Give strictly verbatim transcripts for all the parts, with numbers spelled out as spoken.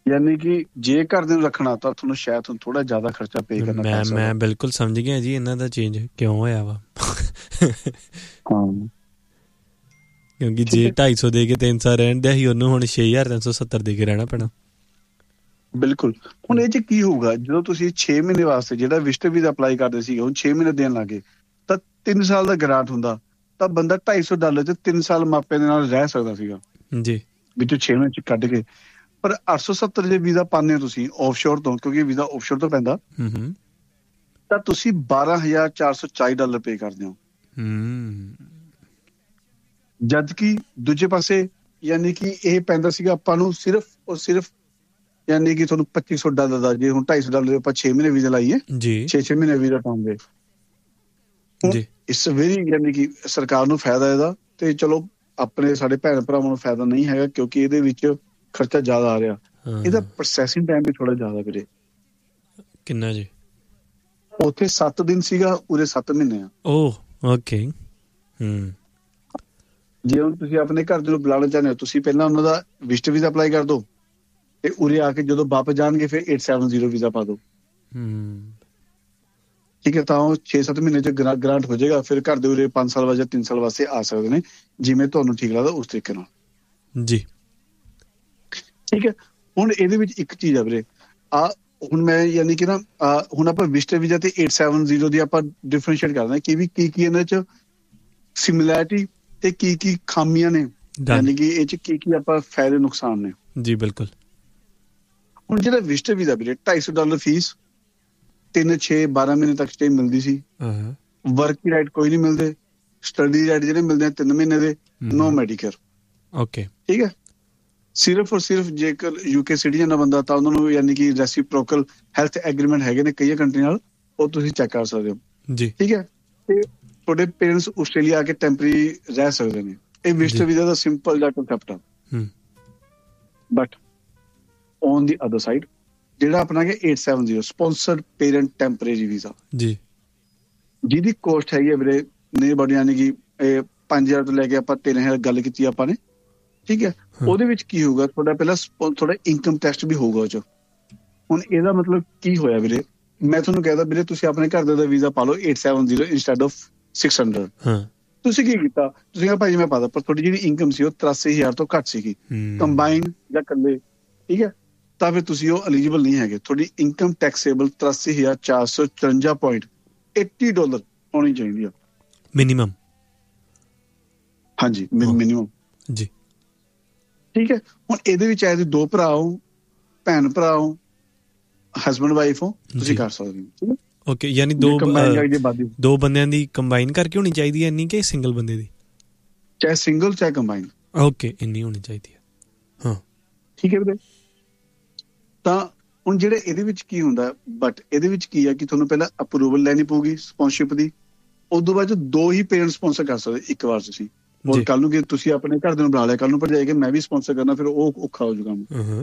ਯਾਨੀ ਕਿ ਜੇ ਘਰ ਦੇ ਨੂੰ ਰੱਖਣਾ ਤਾਂ ਤੁਹਾਨੂੰ ਸ਼ਾਇਦ ਤੁਹਾਨੂੰ ਥੋੜਾ ਜ਼ਿਆਦਾ ਖਰਚਾ ਪੇ ਕਰਨਾ ਪੈ ਸਕਦਾ। ਮੈਂ ਬਿਲਕੁਲ ਸਮਝ ਗਿਆ ਜੀ ਇਹਨਾਂ ਦਾ ਚੇਂਜ ਕਿਉਂ ਹੋਇਆ ਵਾ। ਹਾਂ, ਕਿਉਂਕਿ ਜੇ ਢਾਈ ਸੌ ਦੇ ਕੇ ਤਿੰਨ ਸਾਲ ਰਹਿਣ ਦਿਆ ਸੀ ਉਹਨੂੰ ਹੁਣ ਛੇ ਹਜ਼ਾਰ ਤਿੰਨ ਸੌ ਸੱਤਰ ਦੇ ਕੇ ਰਹਿਣਾ ਪੈਣਾ। ਬਿਲਕੁਲ। ਹੁਣ ਇਹ 'ਚ ਕੀ ਹੋਊਗਾ ਜਦੋਂ ਤੁਸੀਂ ਛੇ ਮਹੀਨੇ ਵਾਸਤੇ ਜਿਹੜਾ ਵਿਜ਼ਟਰ ਵੀਜ਼ਾ ਅਪਲਾਈ ਕਰਦੇ ਸੀਗੇ ਹੁਣ ਛੇ ਮਹੀਨੇ ਦੇਣ ਲੱਗੇ ਤਾਂ ਤਿੰਨ ਸਾਲ ਦਾ ਗ੍ਰਾਂਟ ਹੁੰਦਾ ਤਾਂ ਬੰਦਾ ਢਾਈ ਸੌ ਡਾਲਰ 'ਚ ਤਿੰਨ ਸਾਲ ਮਾਪਿਆਂ ਦੇ ਨਾਲ ਰਹਿ ਸਕਦਾ ਸੀਗਾ ਜੀ, ਵਿੱਚੋਂ ਛੇ ਮਹੀਨੇ 'ਚ ਕੱਢ ਕੇ। ਪਰ ਅੱਠ ਸੌ ਸੱਤਰ ਜੇ ਵੀਜ਼ਾ ਪਾਉਂਦੇ ਹੋ ਤੁਸੀਂ ਆਫਸ਼ੋਰ ਤੋਂ, ਕਿਉਂਕਿ ਵੀਜ਼ਾ ਆਫਸ਼ੋਰ ਤੋਂ ਪੈਂਦਾ, ਤਾਂ ਤੁਸੀਂ ਬਾਰਾਂ ਹਜ਼ਾਰ ਚਾਰ ਸੌ ਚਾਲੀ ਡਾਲਰ ਪੇ ਕਰਦੇ ਹੋ। ਜਦ ਕਿ ਦੂਜੇ ਪਾਸੇ ਯਾਨੀ ਕਿ ਇਹ ਪੈਂਦਾ ਸੀਗਾ ਆਪਾਂ ਨੂੰ ਸਿਰਫ ਔਰ ਸਿਰਫ ਯਾਨੀ ਕਿ ਤੁਹਾਨੂੰ ਪੱਚੀ ਸੌ ਡਾਲਰ ਦਾ। ਜੇ ਹੁਣ ਢਾਈ ਸੌ ਡਾਲਰ ਆਪਾਂ ਛੇ ਮਹੀਨੇ ਵੀਜ਼ਾ ਲਾਈਏ ਛੇ ਛੇ ਮਹੀਨੇ ਵੀਜ਼ਾ ਪਾਉਂਗੇ। ਇਸ ਵੈਰੀ ਯਾਨੀ ਕਿ ਸਰਕਾਰ ਨੂੰ ਫਾਇਦਾ ਇਹਦਾ, ਤੇ ਚਲੋ ਆਪਣੇ ਸਾਡੇ ਭੈਣ ਭਰਾਵਾਂ ਨੂੰ ਫਾਇਦਾ ਨਹੀਂ ਹੈਗਾ ਕਿਉਂਕਿ ਇਹਦੇ ਵਿੱਚ ਖਰਚਾ ਜ਼ਿਆਦਾ ਆ ਰਿਹਾ। ਇਹਦਾ ਪ੍ਰੋਸੈਸਿੰਗ ਟਾਈਮ ਵੀ ਥੋੜਾ ਜ਼ਿਆਦਾ ਵੀਰੇ। ਕਿੰਨਾ ਜੀ? ਉੱਥੇ ਸੱਤ ਦਿਨ ਸੀਗਾ, ਉਰੇ ਸੱਤ ਮਹੀਨੇ ਆ। ਓਹ ਓਕੇ। ਹੂੰ, ਜੇ ਹੁਣ ਤੁਸੀਂ ਆਪਣੇ ਘਰ ਦੇ ਨੂੰ ਬੁਲਾਉਣਾ ਚਾਹੁੰਦੇ ਹੋ ਤੁਸੀਂ ਪਹਿਲਾਂ ਉਹਨਾਂ ਦਾ ਵਿਜ਼ਟਰ ਵੀਜ਼ਾ ਅਪਲਾਈ ਕਰ ਦਿਓ ਤੇ ਉਰੇ ਆ ਕੇ ਜਦੋਂ ਵਾਪਸ ਜਾਣਗੇ ਫਿਰ ਏਟ ਸੈਵਨ ਜ਼ੀਰੋ ਵੀਜ਼ਾ ਪਾ ਦਿਓ। ਠੀਕ ਹੈ, ਤਾਂ ਉਹ ਛੇ ਸੱਤ ਮਹੀਨੇ 'ਚ ਗ੍ਰਾਂਟ ਹੋ ਜਾਏਗਾ। ਫਿਰ ਘਰ ਦੇ ਉਰੇ ਪੰਜ ਸਾਲ ਵਾਸਤੇ ਤਿੰਨ ਸਾਲ ਵਾਸਤੇ ਆ ਸਕਦੇ ਨੇ, ਜਿਵੇਂ ਤੁਹਾਨੂੰ ਠੀਕ ਲੱਗਦਾ ਉਸ ਤਰੀਕੇ ਨਾਲ ਜੀ। ਠੀਕ ਹੈ। ਹੁਣ ਇਹਦੇ ਵਿੱਚ ਇੱਕ ਚੀਜ਼ ਆ ਵੀਰੇ, ਆ ਹੁਣ ਮੈਂ ਯਾਨੀ ਕਿ ਨਾ ਹੁਣ ਆਪਾਂ ਵਿਜ਼ਟਰ ਵੀਜ਼ਾ ਤੇ ਏਟ ਸੈਵਨ ਜ਼ੀਰੋ ਦੀ ਆਪਾਂ ਡਿਫਰੈਂਸ਼ੀਏਟ ਕਰਦੇ ਕਿ ਵੀ ਕੀ ਕੀ ਇਹਨਾਂ 'ਚ ਸਿਮਿਲੈਰਿਟੀ ਤੇ ਕੀ ਕੀ ਖਾਮੀਆਂ ਨੇ, ਯਾਨੀ ਕਿ ਇਹ 'ਚ ਕੀ ਕੀ ਆਪਾਂ ਫਾਇਦੇ ਨੁਕਸਾਨ ਨੇ। ਜੀ ਬਿਲਕੁਲ। ਹੁਣ ਜਿਹੜਾ ਵਿਜ਼ਟਰ ਵੀਜ਼ਾ ਵੀਰੇ ਢਾਈ ਸੌ ਡਾਲਰ ਫੀਸ, ਤਿੰਨ ਛੇ ਬਾਰਾਂ ਮਹੀਨੇ ਤੱਕ ਸਟੇ ਮਿਲਦੀ ਸੀ। ਵਰਕ ਰਾਈਟ ਕੋਈ ਨਹੀਂ ਮਿਲਦੇ, ਸਟੱਡੀ ਰਾਈਟ ਜਿਹੜੇ ਮਿਲਦੇ ਆ ਤਿੰਨ ਮਹੀਨੇ ਦੇ, ਨੋ ਮੈਡੀਕੇਅਰ। ਓਕੇ, ਠੀਕ ਹੈ। ਸਿਰਫ ਔਰ ਸਿਰਫ ਜੇਕਰ ਯੂਕੇ ਸਿਟੀਜ਼ਨ ਦਾ ਬੰਦਾ ਤਾਂ ਉਹਨਾਂ ਨੂੰ ਯਾਨੀ ਕਿ ਰੈਸੀਪ੍ਰੋਕਲ ਹੈਲਥ ਐਗਰੀਮੈਂਟ ਹੈਗੇ ਨੇ ਕਈ ਕੰਟਰੀ ਨਾਲ, ਉਹ ਤੁਸੀਂ ਚੈੱਕ ਕਰ ਸਕਦੇ ਹੋ ਜੀ। ਠੀਕ ਹੈ। ਤੇ ਤੁਹਾਡੇ ਪੇਰੈਂਟਸ ਆਸਟ੍ਰੇਲੀਆ ਆ ਕੇ ਟੈਂਪਰੇਰੀ ਰਹਿ ਸਕਦੇ ਨੇ। ਇਹ ਵਿਜ਼ਟਰ ਵੀਜ਼ਾ ਦਾ ਸਿੰਪਲ ਜਿਹਾ ਕਨਸੈਪਟ ਆ। But on the other side ਜਿਹੜਾ ਆਪਣਾ ਕਿ eight seven zero sponsored parent temporary visa ਜੀ, ਜਿਹਦੀ ਕੋਸਟ ਹੈਗੀ ਹੈ ਵੀਰੇ ਨੀਅਰ ਅਬਾਊਟ ਯਾਨੀ ਕਿ ਇਹ ਪੰਜ ਹਜ਼ਾਰ ਤੋਂ ਲੈ ਕੇ ਆਪਾਂ ਤਿੰਨ ਹਜ਼ਾਰ ਗੱਲ ਕੀਤੀ ਆਪਾਂ ਨੇ। ਠੀਕ ਹੈ। ਉਹਦੇ ਵਿੱਚ ਕੀ ਹੋਊਗਾ ਤੁਹਾਡਾ ਪਹਿਲਾਂ ਥੋੜਾ ਇਨਕਮ ਟੈਸਟ ਵੀ ਹੋਊਗਾ ਉਹ 'ਚ। ਹੁਣ ਇਹਦਾ ਮਤਲਬ ਕੀ ਹੋਇਆ ਵੀਰੇ, ਮੈਂ ਤੁਹਾਨੂੰ ਕਹਿਦਾ ਵੀਰੇ ਤੁਸੀਂ ਆਪਣੇ ਘਰ ਦਾ ਵੀਜ਼ਾ ਪਾ ਲਓ eight seven zero instead of six hundred. ਤੁਸੀਂ ਕੀ ਕੀਤਾ, ਤੁਸੀਂ ਕਿਹਾ ਭਾਈ ਮੈਂ ਪਾ ਦਾਂ, ਪਰ ਤੁਹਾਡੀ ਜਿਹੜੀ ਇਨਕਮ ਸੀ ਉਹ ਤਰਾਸੀ ਹਜ਼ਾਰ ਤੋਂ ਘੱਟ ਸੀਗੀ ਕੰਬਾਈਨ ਜਾਂ ਇਕੱਲੇ। ਠੀਕ ਹੈ, ਤਾਂ ਫਿਰ ਤੁਸੀਂ ਉਹ ਐਲੀਜੀਬਲ ਨਹੀਂ ਹੈਗੇ। ਤੁਹਾਡੀ ਇਨਕਮ ਟੈਕਸੇਬਲ ਤਰਾਸੀ ਹਜ਼ਾਰ ਚਾਰ ਸੌ ਚੁਰੰਜਾ ਪੁਆਇੰਟ ਅੱਸੀ ਡਾਲਰ ਹੋਣੀ ਚਾਹੀਦੀ ਆ ਮਿਨੀਮਮ। ਹਾਂਜੀ, ਮਿਨੀਮਮ ਜੀ। ਠੀਕ ਹੈ। ਹੁਣ ਇਹਦੇ ਵਿੱਚ ਆਏ ਦੋ ਭਰਾ ਹੋ, ਭੈਣ ਭਰਾ ਹੋ, ਹਸਬੈਂਡ ਵਾਈਫ ਹੋ, ਤੁਸੀਂ ਕਰ ਸਕਦੇ ਹੋ। ਓਕੇ, ਯਾਨੀ ਦੋ ਦੋ ਬੰਦਿਆਂ ਦੀ ਕੰਬਾਈਨ ਕਰਕੇ ਹੋਣੀ ਚਾਹੀਦੀ ਹੈ ਇੰਨੀ ਕਿ ਸਿੰਗਲ ਬੰਦੇ ਦੀ? ਚਾਹੇ ਸਿੰਗਲ ਚਾਹੇ ਕੰਬਾਈਨ। ਓਕੇ, ਇੰਨੀ ਹੋਣੀ ਚਾਹੀਦੀ ਹੈ। ਹਾਂ, ਠੀਕ ਹੈ ਵੀਰੇ। ਤਾਂ ਹੁਣ ਜਿਹੜੇ ਇਹਦੇ ਵਿੱਚ ਕੀ ਹੁੰਦਾ, ਬਟ ਇਹਦੇ ਵਿੱਚ ਕੀ ਹੈ ਕਿ ਤੁਹਾਨੂੰ ਪਹਿਲਾਂ ਅਪਰੂਵਲ ਲੈਣੀ ਪਊਗੀ ਸਪਾਂਸਰਸ਼ਿਪ ਦੀ। ਉਸ ਤੋਂ ਬਾਅਦ ਦੋ ਹੀ ਪੇਰੈਂਟ ਸਪਾਂਸਰ ਕਰ ਸਕਦੇ ਇੱਕ ਵਾਰ ਤੁਸੀਂ। ਔਰ ਕੱਲ ਨੂੰ ਕਿ ਤੁਸੀਂ ਆਪਣੇ ਘਰ ਦੇ ਨੂੰ ਬੁਲਾ ਲਿਆ, ਕੱਲ ਨੂੰ ਭਰਜਾਈ ਕੇ ਮੈਂ ਵੀ ਸਪਾਂਸਰ ਕਰਨਾ, ਫਿਰ ਉਹ ਔਖਾ ਹੋ ਜਾਊਗਾ।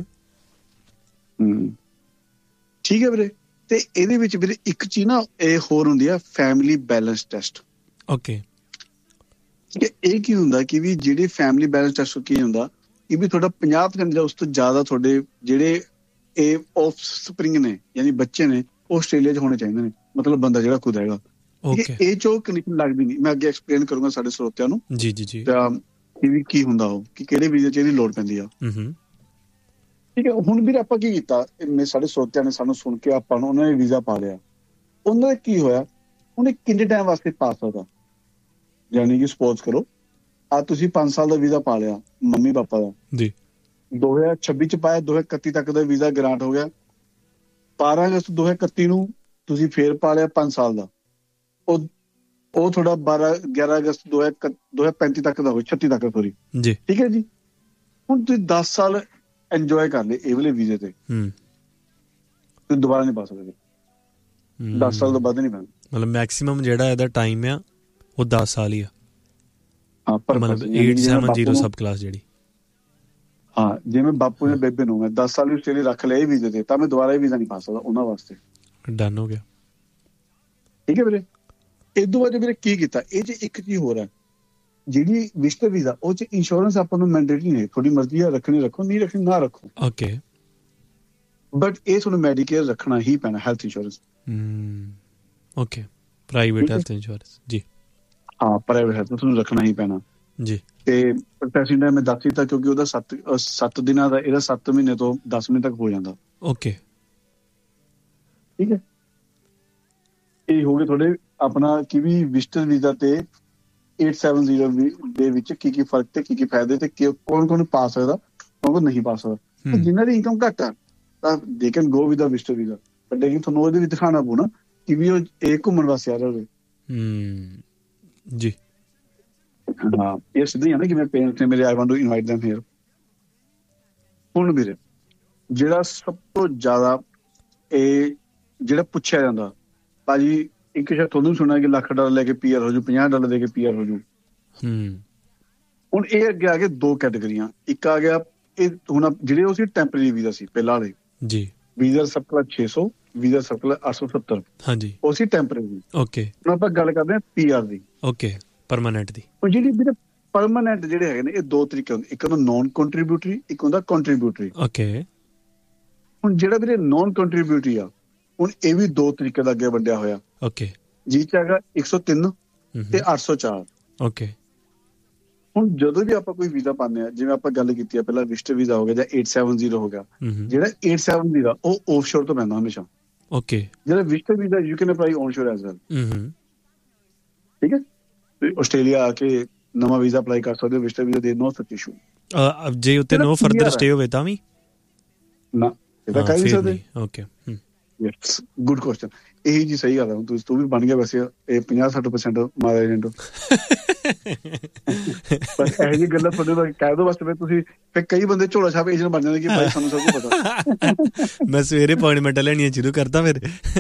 ਹਮ ਠੀਕ ਹੈ ਵੀਰੇ। ਤੇ ਇਹਦੇ ਵਿੱਚ ਵੀਰੇ ਇੱਕ ਚੀਜ਼ ਨਾ ਇਹ ਹੋਰ ਹੁੰਦੀ ਆ, ਫੈਮਿਲੀ ਬੈਲੈਂਸ ਟੈਸਟ। ਓਕੇ, ਠੀਕ ਹੈ। ਇਹ ਕੀ ਹੁੰਦਾ ਕਿ ਵੀ ਜਿਹੜੇ ਫੈਮਿਲੀ ਬੈਲੈਂਸ ਟੈਸਟ ਕੀ ਹੁੰਦਾ ਇਹ ਵੀ ਤੁਹਾਡਾ ਪੰਜਾਹ ਪ੍ਰਸੈਂਟ ਜਾਂ ਉਸ ਤੋਂ ਜ਼ਿਆਦਾ ਤੁਹਾਡੇ ਜਿਹੜੇ ਇਹ ਆਫ ਸਪਰਿੰਗ ਨੇ ਯਾਨੀ ਬੱਚੇ ਨੇ ਉਹ ਆਸਟ੍ਰੇਲੀਆ 'ਚ ਹੋਣੇ ਚਾਹੀਦੇ ਨੇ, ਮਤਲਬ ਬੰਦਾ ਜਿਹੜਾ ਖੁਦ ਹੈਗਾ। ਇਹ 'ਚ ਉਹ ਕੰਡੀਸ਼ਨ ਲੱਗਦੀ ਨਹੀਂ, ਮੈਂ ਅੱਗੇ ਐਕਸਪਲੇਨ ਕਰੂੰਗਾ ਸਾਡੇ ਸਰੋਤਿਆਂ ਨੂੰ। ਜੀ ਜੀ ਜੀ। ਤਾਂ ਇਹ ਵੀ ਕੀ ਹੁੰਦਾ ਉਹ ਕਿ ਕਿਹੜੇ ਵੀਜ਼ੇ 'ਚ ਇਹਦੀ ਲੋੜ ਪੈਂਦੀ ਆ। ਠੀਕ ਹੈ। ਹੁਣ ਵੀਰ ਆਪਾਂ ਕੀ ਕੀਤਾ, ਸਾਡੇ ਸਰੋਤਿਆਂ ਨੇ ਸਾਨੂੰ ਸੁਣ ਕੇ ਆਪਾਂ ਨੂੰ ਉਹਨਾਂ ਨੇ ਵੀਜ਼ਾ ਪਾ ਲਿਆ। ਉਹਨਾਂ ਦਾ ਕੀ ਹੋਇਆ, ਉਹਨੇ ਕਿੰਨੇ ਟਾਈਮ ਵਾਸਤੇ ਪਾ ਸਕਦਾ, ਯਾਨੀ ਕਿ ਸਪੋਜ਼ ਕਰੋ ਆ ਤੁਸੀਂ ਪੰਜ ਸਾਲ ਦਾ ਵੀਜ਼ਾ ਪਾ ਲਿਆ ਮੰਮੀ ਪਾਪਾ ਦਾ ਜੀ, ਦੋ ਹਜ਼ਾਰ ਛੱਬੀ 'ਚ ਪਾਇਆ, ਦੋ ਹਜ਼ਾਰ ਇਕੱਤੀ ਤੱਕ ਦਾ ਵੀਜ਼ਾ ਗ੍ਰਾਂਟ ਹੋ ਗਿਆ। ਬਾਰਾਂ ਅਗਸਤ ਦੋ ਹਜ਼ਾਰ ਇਕੱਤੀ ਨੂੰ ਤੁਸੀਂ ਫੇਰ ਪਾ ਲਿਆ ਪੰਜ ਸਾਲ ਦਾ, ਉਹ ਉਹ ਤੁਹਾਡਾ ਬਾਰਾਂ ਗਿਆਰਾਂ ਅਗਸਤ ਦੋ ਹਜ਼ਾਰ ਦੋ ਹਜ਼ਾਰ ਪੈਂਤੀ ਤੱਕ ਦਾ ਹੋ ਛੱਤੀ ਤੱਕ ਸੋਰੀ ਜੀ। ਠੀਕ ਹੈ ਜੀ। ਹੁਣ ਤੁਸੀਂ ਦਸ ਸਾਲ ਇੰਜੋਏ ਕਰ ਲਏ ਇਹ ਵਾਲੇ ਵੀਜ਼ੇ ਤੇ, ਤੁਸੀਂ ਦੁਬਾਰਾ ਨਹੀਂ ਪਾ ਸਕਦੇ। ਦਸ ਸਾਲ ਤੋਂ ਵੱਧ ਨਹੀਂ ਪੈਂਦਾ, ਮਤਲਬ ਮੈਕਸੀਮਮ ਜਿਹੜਾ ਇਹਦਾ ਟਾਈਮ ਆ ਉਹ ਦਸ ਸਾਲ ਹੀ ਆ। ਹਾਂ, ਪਰ ਮਤਲਬ ਏਟ ਸੈਵਨ ਜ਼ੀਰੋ ਸਬ ਕਲਾਸ ਜਿਹੜੀ। ਹਾਂ, ਜਿਵੇਂ ਬਾਪੂ ਨੇ ਬੇਬੇ ਨੂੰ ਮੈਂ ਦਸ ਸਾਲ ਵੀ ਆਸਟ੍ਰੇਲੀਆ ਰੱਖ ਲਿਆ ਇਹ ਵੀਜ਼ੇ ਤੇ, ਤਾਂ ਮੈਂ ਦੁਬਾਰਾ ਇਹ ਵੀਜ਼ਾ ਨਹੀਂ ਪਾ ਸਕਦਾ ਉਹਨਾਂ ਵਾਸਤੇ। ਡਨ ਹੋ ਗਿਆ। ਠੀਕ ਹੈ ਵੀਰੇ। ਇਹ ਤੋਂ ਬਾਅਦ ਵੀਰੇ ਕੀ ਕੀਤਾ, ਇਹ 'ਚ ਇੱਕ ਚੀਜ਼ ਹੋਰ ਹੈ, ਜਿਹੜੀ ਵਿਜ਼ਟਰ ਵੀਜ਼ਾ ਉਹ 'ਚ ਇੰਸ਼ੋਰੈਂਸ ਆਪਾਂ ਨੂੰ ਮੈਂਡੇਟਰੀ ਨਹੀਂ, ਤੁਹਾਡੀ ਮਰਜ਼ੀ ਆ ਰੱਖਣੀ ਰੱਖੋ, ਨਹੀਂ ਰੱਖਣੀ ਨਾ ਰੱਖੋ। ਓਕੇ। ਬਟ ਇਹ ਤੁਹਾਨੂੰ ਮੈਡੀਕੇਅਰ ਰੱਖਣਾ ਹੀ ਪੈਣਾ, health insurance. Okay, private health insurance ਜੀ। ਹਾਂ, ਪ੍ਰਾਈਵੇਟ ਹੈਲਥ ਤੁਹਾਨੂੰ ਰੱਖਣਾ ਹੀ ਪੈਣਾ ਜੀ। ਤੇ ਪ੍ਰੋਸੈਸਿੰਗ ਟਾਈਮ ਮੈਂ ਦੱਸ ਦਿੱਤਾ ਕਿਉਂਕਿ ਉਹਦਾ ਸੱਤ ਸੱਤ ਦਿਨਾਂ ਦਾ, ਇਹਦਾ ਸੱਤ ਮਹੀਨੇ ਤੋਂ ਦਸ ਮਹੀਨੇ ਤੱਕ ਹੋ ਜਾਂਦਾ। ਓਕੇ, ਠੀਕ ਹੈ। ਇਹ ਹੋ ਗਏ ਤੁਹਾਡੇ ਆਪਣਾ ਕਿ ਵੀ ਵਿਜ਼ਟਰ ਵੀਜ਼ਾ ਤੇ ਅੱਠ ਸੌ ਸੱਤਰ ਦੇ ਵਿੱਚ ਕੀ ਕੀ ਫਰਕ ਤੇ ਕੀ ਕੀ ਫਾਇਦੇ ਤੇ ਕੌਣ ਕੌਣ ਪਾ ਸਕਦਾ, ਕੌਣ ਕੌਣ ਨਹੀਂ ਪਾ ਸਕਦਾ। ਜਿਨ੍ਹਾਂ ਦੀ ਇਨਕਮ ਘੱਟ ਆ ਤਾਂ they can go with the visitor visa, but ਲੇਕਿਨ ਤੁਹਾਨੂੰ ਉਹਦੇ ਵਿੱਚ ਦਿਖਾਉਣਾ ਪਊ ਨਾ ਕਿ ਵੀ ਉਹ ਇਹ ਘੁੰਮਣ ਵਾਸਤੇ ਆ ਰਿਹਾ ਹੋਵੇ। ਜੀ ਹਾਂ, ਇਹ ਸਿੱਧਾ ਹੀ ਆ ਨਾ ਕਿ ਮੇਰੇ ਪੇਰੈਂਟਸ ਨੇ ਮੇਰੇ I want to invite them hair. ਹੁਣ ਵੀਰੇ ਜਿਹੜਾ ਸਭ ਤੋਂ ਜ਼ਿਆਦਾ ਇਹ ਜਿਹੜਾ ਪੁੱਛਿਆ ਜਾਂਦਾ, ਭਾਜੀ ਇੱਕ ਸ਼ਾਇਦ ਤੁਹਾਨੂੰ ਸੁਣਿਆ ਕਿ ਲੱਖ ਡਾਲਰ ਲੈ ਕੇ ਪੀ ਆਰ ਹੋ ਜੂ, ਪੰਜਾਹ ਡਾਲਰ ਦੇ ਕੇ ਪੀ ਆਰ ਹੋ ਜੂ। ਹੁਣ ਇਹ ਅੱਗੇ ਆ ਗਏ ਦੋ ਕੈਟੇਗਰੀਆਂ। ਇੱਕ ਆ ਗਿਆ ਇਹ ਹੁਣ ਜਿਹੜੇ ਉਹ ਸੀ ਟੈਂਪਰੇਰੀ ਵੀਜ਼ਾ ਸੀ ਪਹਿਲਾਂ ਵਾਲੇ ਜੀ, ਵੀਜ਼ਾ ਸਰਕਲ ਛੇ ਸੌ, ਵੀਜ਼ਾ ਸਰਕਲ ਅੱਠ ਸੌ ਸੱਤਰ। ਹਾਂਜੀ, ਉਹ ਸੀ ਟੈਂਪਰੇਰੀ। ਓਕੇ, ਹੁਣ ਆਪਾਂ ਗੱਲ ਕਰਦੇ ਹਾਂ ਪੀ ਆਰ ਦੀ। ਓਕੇ, ਪਰਮਾਨੈਂਟ ਦੀ। ਹੁਣ ਜਿਹੜੀ ਵੀਰੇ ਪਰਮਾਨੈਂਟ ਜਿਹੜੇ ਹੈਗੇ ਨੇ ਇਹ ਦੋ ਤਰੀਕੇ ਹੁੰਦੇ, ਇੱਕ ਹੁੰਦਾ ਨੋਨ ਕੰਟਰੀਬਿਊਟਰੀ, ਇੱਕ ਹੁੰਦਾ ਕੰਟਰੀਬਿਊਟਰੀ। ਓਕੇ, ਹੁਣ ਜਿਹੜਾ ਵੀਰੇ ਨੋਨ ਕੰਟਰੀਬਿਊਟਰੀ ਆ ਹੁਣ ਇਹ ਵੀ ਦੋ ਤਰੀਕੇ ਦਾ ਅੱਗੇ ਵੰਡਿਆ ਹੋਇਆ। ਓਕੇ, ਜਿਹ ਚ ਹੈਗਾ ਇੱਕ ਸੌ ਤਿੰਨ ਤੇ ਅੱਠ ਸੌ ਚਾਰ। ਓਕੇ, ਹੁਣ ਜਦੋਂ ਵੀ ਆਪਾਂ ਕੋਈ ਵੀਜ਼ਾ ਪਾਉਂਦੇ ਆ, ਜਿਵੇਂ ਆਪਾਂ ਗੱਲ ਕੀਤੀ ਆ ਪਹਿਲਾਂ ਵਿਜ਼ਟਰ ਵੀਜ਼ਾ ਹੋ ਗਿਆ ਜਾਂ ਅੱਠ ਸੌ ਸੱਤਰ ਹੋ ਗਿਆ, ਜਿਹੜਾ ਅੱਠ ਸੌ ਸੱਤਰ ਦਾ ਉਹ ਆਫਸ਼ੋਰ ਤੋਂ ਪੈਂਦਾ ਹਮੇਸ਼ਾ। ਓਕੇ, ਜਿਹੜਾ visitor visa you can apply ਔਨਸ਼ੋਰ as well. ਠੀਕ ਹੈ, ਆਸਟ੍ਰੇਲੀਆ ਆ ਕੇ ਨਵਾਂ ਵੀਜ਼ਾ ਅਪਲਾਈ ਕਰ ਸਕਦੇ ਹੋ ਵਿਜ਼ਟਰ ਵੀਜ਼ਾ ਦੇ, ਨੋ ਸਚ ਇਸ਼ੂ। ਜੇ ਉੱਤੇ ਨੋ ਫਰਦਰ ਸਟੇ ਹੋਵੇ ਤਾਂ ਵੀ ਨਾ ਇਹਦਾ ਕਰ ਨਹੀਂ ਸਕਦੇ। Okay, yes, good question. ਇਹੀ ਜੀ ਸਹੀ ਗੱਲ ਹੈ। ਤੂੰ ਤੂੰ ਵੀ ਬਣ ਗਿਆ ਵੈਸੇ ਇਹ ਪੰਜਾਹ ਸੱਠ ਪਰਸੈਂਟ ਮਾਰਾ ਏਜੰਟ। ਪਰ ਇਹੋ ਜਿਹੀ ਗੱਲਾਂ ਤੁਹਾਡੇ ਨਾਲ ਕਹਿ ਦੋ ਬਸ, ਫਿਰ ਤੁਸੀਂ ਫਿਰ ਕਈ ਬੰਦੇ ਝੋਲਾ ਛਾਪ ਏਜੰਟ ਬਣ ਜਾਂਦੇ ਕਿ ਭਾਈ ਸਾਨੂੰ ਸਭ ਕੁਝ ਪਤਾ। ਮੈਂ ਸਵੇਰੇ ਅਪਾਇੰਟਮੈਂਟਾਂ ਲੈਣੀਆਂ ਸ਼ੁਰੂ ਕਰਤਾ ਫਿਰ।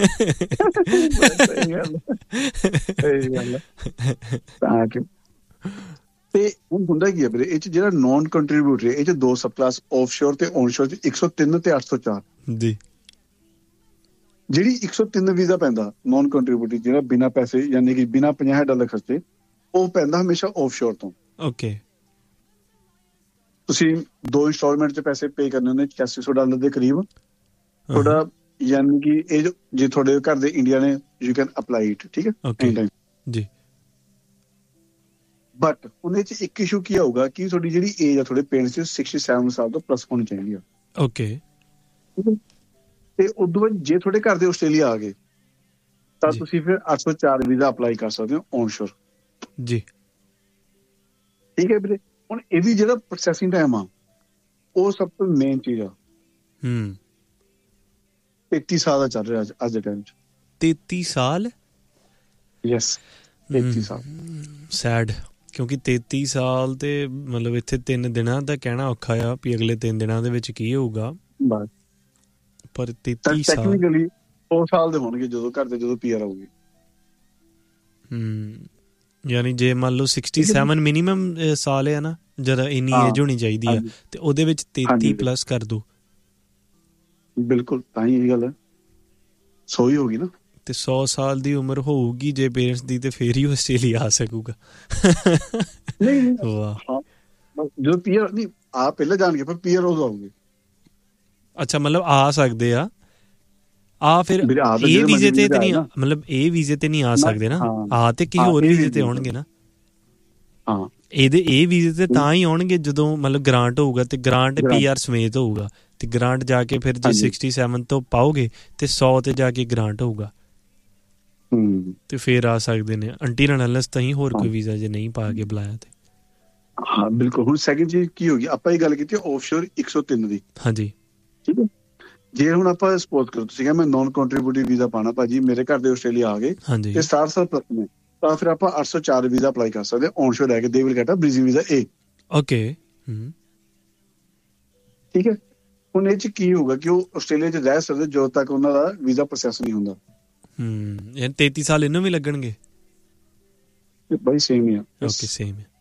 ਸਹੀ ਗੱਲ ਸਹੀ ਗੱਲ ਤਾਂ ਕਿ ਤੇ ਹੁਣ ਹੁੰਦਾ ਕੀ ਹੈ ਵੀਰੇ ਇਹ ਚ ਜਿਹੜਾ ਨੋਨ ਕੰਟਰੀਬਿਊਟਰੀ ਇਹ ਚ ਦੋ ਸਬ ਕਲਾਸ ਆਫਸ਼ੋਰ ਤੇ ਔਨਸ਼ੋਰ ਚ ਇੱਕ ਸੌ ਤਿੰਨ ਤੇ ਅੱਠ ਸੌ ਚਾਰ। ਜੀ, ਜਿਹੜੀ ਇੱਕ ਸੌ ਤਿੰਨ ਵੀਜ਼ਾ ਪੈਂਦਾ ਨੋਨ ਕੰਟਰੀਬਿਊਟਰੀ ਜਿਹੜਾ ਬਿਨਾਂ ਪੈਸੇ ਯਾਨੀ ਕਿ ਬਿਨਾਂ ਪੰਜਾਹ ਡਾਲਰ ਖਰਚੇ, ਉਹ ਪੈਂਦਾ ਹਮੇਸ਼ਾ ਆਫਸ਼ੋਰ ਤੋਂ। ਓਕੇ, ਤੁਸੀਂ ਦੋ ਇੰਸਟਾਲਮੈਂਟ ਚ ਪੈਸੇ ਪੇ ਕਰਨੇ ਹੁੰਦੇ ਛਿਆਸੀ ਸੌ ਡਾਲਰ ਦੇ ਕਰੀਬ ਤੁਹਾਡਾ, ਯਾਨੀ ਕਿ ਇਹ ਜੇ ਤੁਹਾਡੇ ਘਰ ਦੇ ਇੰਡੀਆ ਨੇ ਯੂ ਕੈਨ ਅਪਲਾਈ ਇਟ। ਠੀਕ ਹੈ ਜੀ, ਬਟ ਉਹਦੇ ਚ ਇੱਕ ਇਸ਼ੂ ਕੀ ਆਊਗਾ ਕਿ ਤੁਹਾਡੀ ਜਿਹੜੀ ਏਜ ਆ ਤੁਹਾਡੇ ਪੇਰੈਂਟਸ ਦੀ ਸਿਕਸਟੀ ਸੈਵਨ ਸਾਲ ਤੋਂ ਪਲੱਸ ਹੋਣੀ ਚਾਹੀਦੀ ਆ। ਓਕੇ, ਤੇ ਉਦੋਂ ਬਾਅਦ ਜੇ ਤੁਹਾਡੇ ਘਰ ਦੇ ਆਸਟ੍ਰੇਲੀਆ ਆ ਗਏ ਤਾਂ ਤੁਸੀਂ ਫਿਰ ਅੱਠ ਸੌ ਚਾਰ ਵੀਜ਼ਾ ਅਪਲਾਈ ਕਰ ਸਕਦੇ ਹੋ ਔਨਸ਼ੋਰ। ਜੀ, ਠੀਕ ਹੈ ਵੀਰੇ। ਹੁਣ ਇਹ ਵੀ ਜਿਹੜਾ ਪ੍ਰੋਸੈਸਿੰਗ ਟਾਈਮ ਆ ਉਹ ਸਭ ਤੋਂ ਮੇਨ ਚੀਜ਼ ਆ। ਹੂੰ, ਤੇਤੀ ਸਾਲ ਦਾ ਚੱਲ ਰਿਹਾ ਅੱਜ ਦੇ ਟਾਈਮ ਚ। ਤੇਤੀ ਸਾਲ? ਯੈਸ, ਤੇਤੀ ਸਾਲ। ਸੈਡ, ਕਿਉਂਕਿ ਤੇਤੀ ਸਾਲ ਤੇ ਮਤਲਬ ਇੱਥੇ ਤਿੰਨ ਦਿਨਾਂ ਦਾ ਕਹਿਣਾ ਔਖਾ ਆ ਵੀ ਅਗਲੇ ਤਿੰਨ ਦਿਨਾਂ ਦੇ ਵਿੱਚ ਕੀ ਹੋਊਗਾ। ਬਸ, ਪਰ ਤੇਤੀ ਸਾਲ ਟੈਕਨੀਕਲੀ ਸੌ ਸਾਲ ਦੇ ਹੋਣਗੇ ਜਦੋਂ ਘਰ ਦੇ ਜਦੋਂ ਪੀ ਆਰ ਆਊਗੀ। ਹੂੰ, ਯਾਨੀ ਜੇ ਮੰਨ ਲਓ ਸਿਕਸਟੀ ਸੈਵਨ ਮਿਨੀਮਮ ਸਾਲ ਹੈ ਨਾ, ਜਦ ਇੰਨੀ ਏਜ ਹੋਣੀ ਚਾਹੀਦੀ ਆ ਤੇ ਉਹਦੇ ਵਿੱਚ ਤੇਤੀ ਪਲੱਸ ਕਰ ਦੋ। ਬਿਲਕੁਲ, ਤਾਂ ਹੀ ਇਹ ਗੱਲ ਹੈ ਸੌ ਹੀ ਹੋਗੀ ਨਾ। ਤੇ ਸੌ ਸਾਲ ਦੀ ਉਮਰ ਹੋਊਗੀ ਜੇ ਪੇਰੈਂਟਸ ਦੀ ਤੇ ਫੇਰ ਹੀ ਆਸਟ੍ਰੇਲੀਆ ਆ ਸਕੂਗਾ। ਨਹੀਂ ਵਾਹ, ਜਦੋਂ ਪੀ ਆਰ ਨਹੀਂ ਆ ਪਹਿਲਾਂ ਜਾਣਗੇ ਪਰ ਪੀ ਆਰ ਉਦੋਂ ਆਊਗੇ। ਅੱਛਾ, ਮਤਲਬ ਆ ਸਕਦੇ ਆ ਆ ਫਿਰ ਇਹ ਵੀਜ਼ੇ ਤੇ ਤੇ ਨਹੀਂ, ਮਤਲਬ ਇਹ ਵੀਜ਼ੇ ਤੇ ਨਹੀਂ ਆ ਸਕਦੇ ਨਾ, ਆ ਤੇ ਕੀ ਹੋਰ ਵੀਜ਼ੇ ਤੇ ਆਉਣਗੇ ਨਾ। ਹਾਂ, ਇਹਦੇ ਇਹ ਵੀਜ਼ੇ ਤੇ ਤਾਂ ਹੀ ਆਉਣਗੇ ਜਦੋਂ ਮਤਲਬ ਗ੍ਰਾਂਟ ਹੋਊਗਾ ਤੇ ਗ੍ਰਾਂਟ ਪੀ ਆਰ ਸਮੇਤ ਹੋਊਗਾ ਤੇ ਗ੍ਰਾਂਟ ਜਾ ਕੇ ਫਿਰ ਜੇ ਸਿਕਸਟੀ ਸੈਵਨ ਤੋਂ ਪਾਓਗੇ ਤੇ ਸੌ ਤੇ ਜਾ ਕੇ ਗ੍ਰਾਂਟ ਹੋਊਗਾ ਤੇ ਫੇਰ ਆ ਸਕਦੇ ਨੇ। ਅੰਟੀ ਅਨਲੈਸ ਤਾਂ ਹੀ ਹੋਰ ਕੋਈ ਵੀਜ਼ਾ ਜੇ ਨਹੀਂ ਪਾ ਕੇ ਬੁਲਾਇਆ ਤੇ। ਹਾਂ ਬਿਲਕੁਲ। ਹੁਣ ਸੈਕਿੰਡ ਚੀਜ਼ ਕੀ ਹੋ ਗਈ, ਆਪਾਂ ਇਹ ਗੱਲ ਕੀਤੀ ਆਫਸ਼ੋਰ ਇੱਕ ਸੌ ਤਿੰਨ ਦੀ। ਹਾਂਜੀ, ਠੀਕ ਹੈ। ਜੇ ਹੁਣ ਆਪਾਂ ਸਪੋਜ਼ ਕਰੋ ਤੁਸੀਂ ਮੈਂ ਨੋਨ ਕੰਟਰੀਬਿਊਟਰੀ ਵੀਜ਼ਾ ਪਾਣਾ ਭਾਜੀ, ਮੇਰੇ ਘਰ ਦੇ ਆਸਟ੍ਰੇਲੀਆ ਆ ਗਏ ਤੇ ਸਤਾਰਾਂ ਸਾਲ ਪਲੱਸ ਨੇ, ਤਾਂ ਫਿਰ ਆਪਾਂ ਅੱਠ ਸੌ ਚਾਰ ਵੀਜ਼ਾ ਅਪਲਾਈ ਕਰ ਸਕਦੇ ਔਨਸ਼ੋਰ ਲੈ ਕੇ। They will get a ਬ੍ਰੀਜ਼ੀ visa A. Okay, ਠੀਕ ਹੈ। ਹੁਣ ਇਹ ਚ ਕੀ ਹੋਊਗਾ ਕਿ ਉਹ ਆਸਟ੍ਰੇਲੀਆ ਚ ਰਹਿ ਸਕਦੇ ਜਦੋਂ ਤੱਕ ਉਹਨਾਂ ਦਾ ਵੀਜ਼ਾ ਪ੍ਰੋਸੈਸ ਨਹੀਂ ਹੁੰਦਾ। ਹੂੰ, ਯਾਨੀ ਤੇਤੀ ਸਾਲ ਇਹਨੂੰ ਵੀ ਲੱਗਣਗੇ? ਬਾਈ ਸੇਮ ਹੀ ਆ। ਓਕੇ, ਸੇਮ ਹੈ।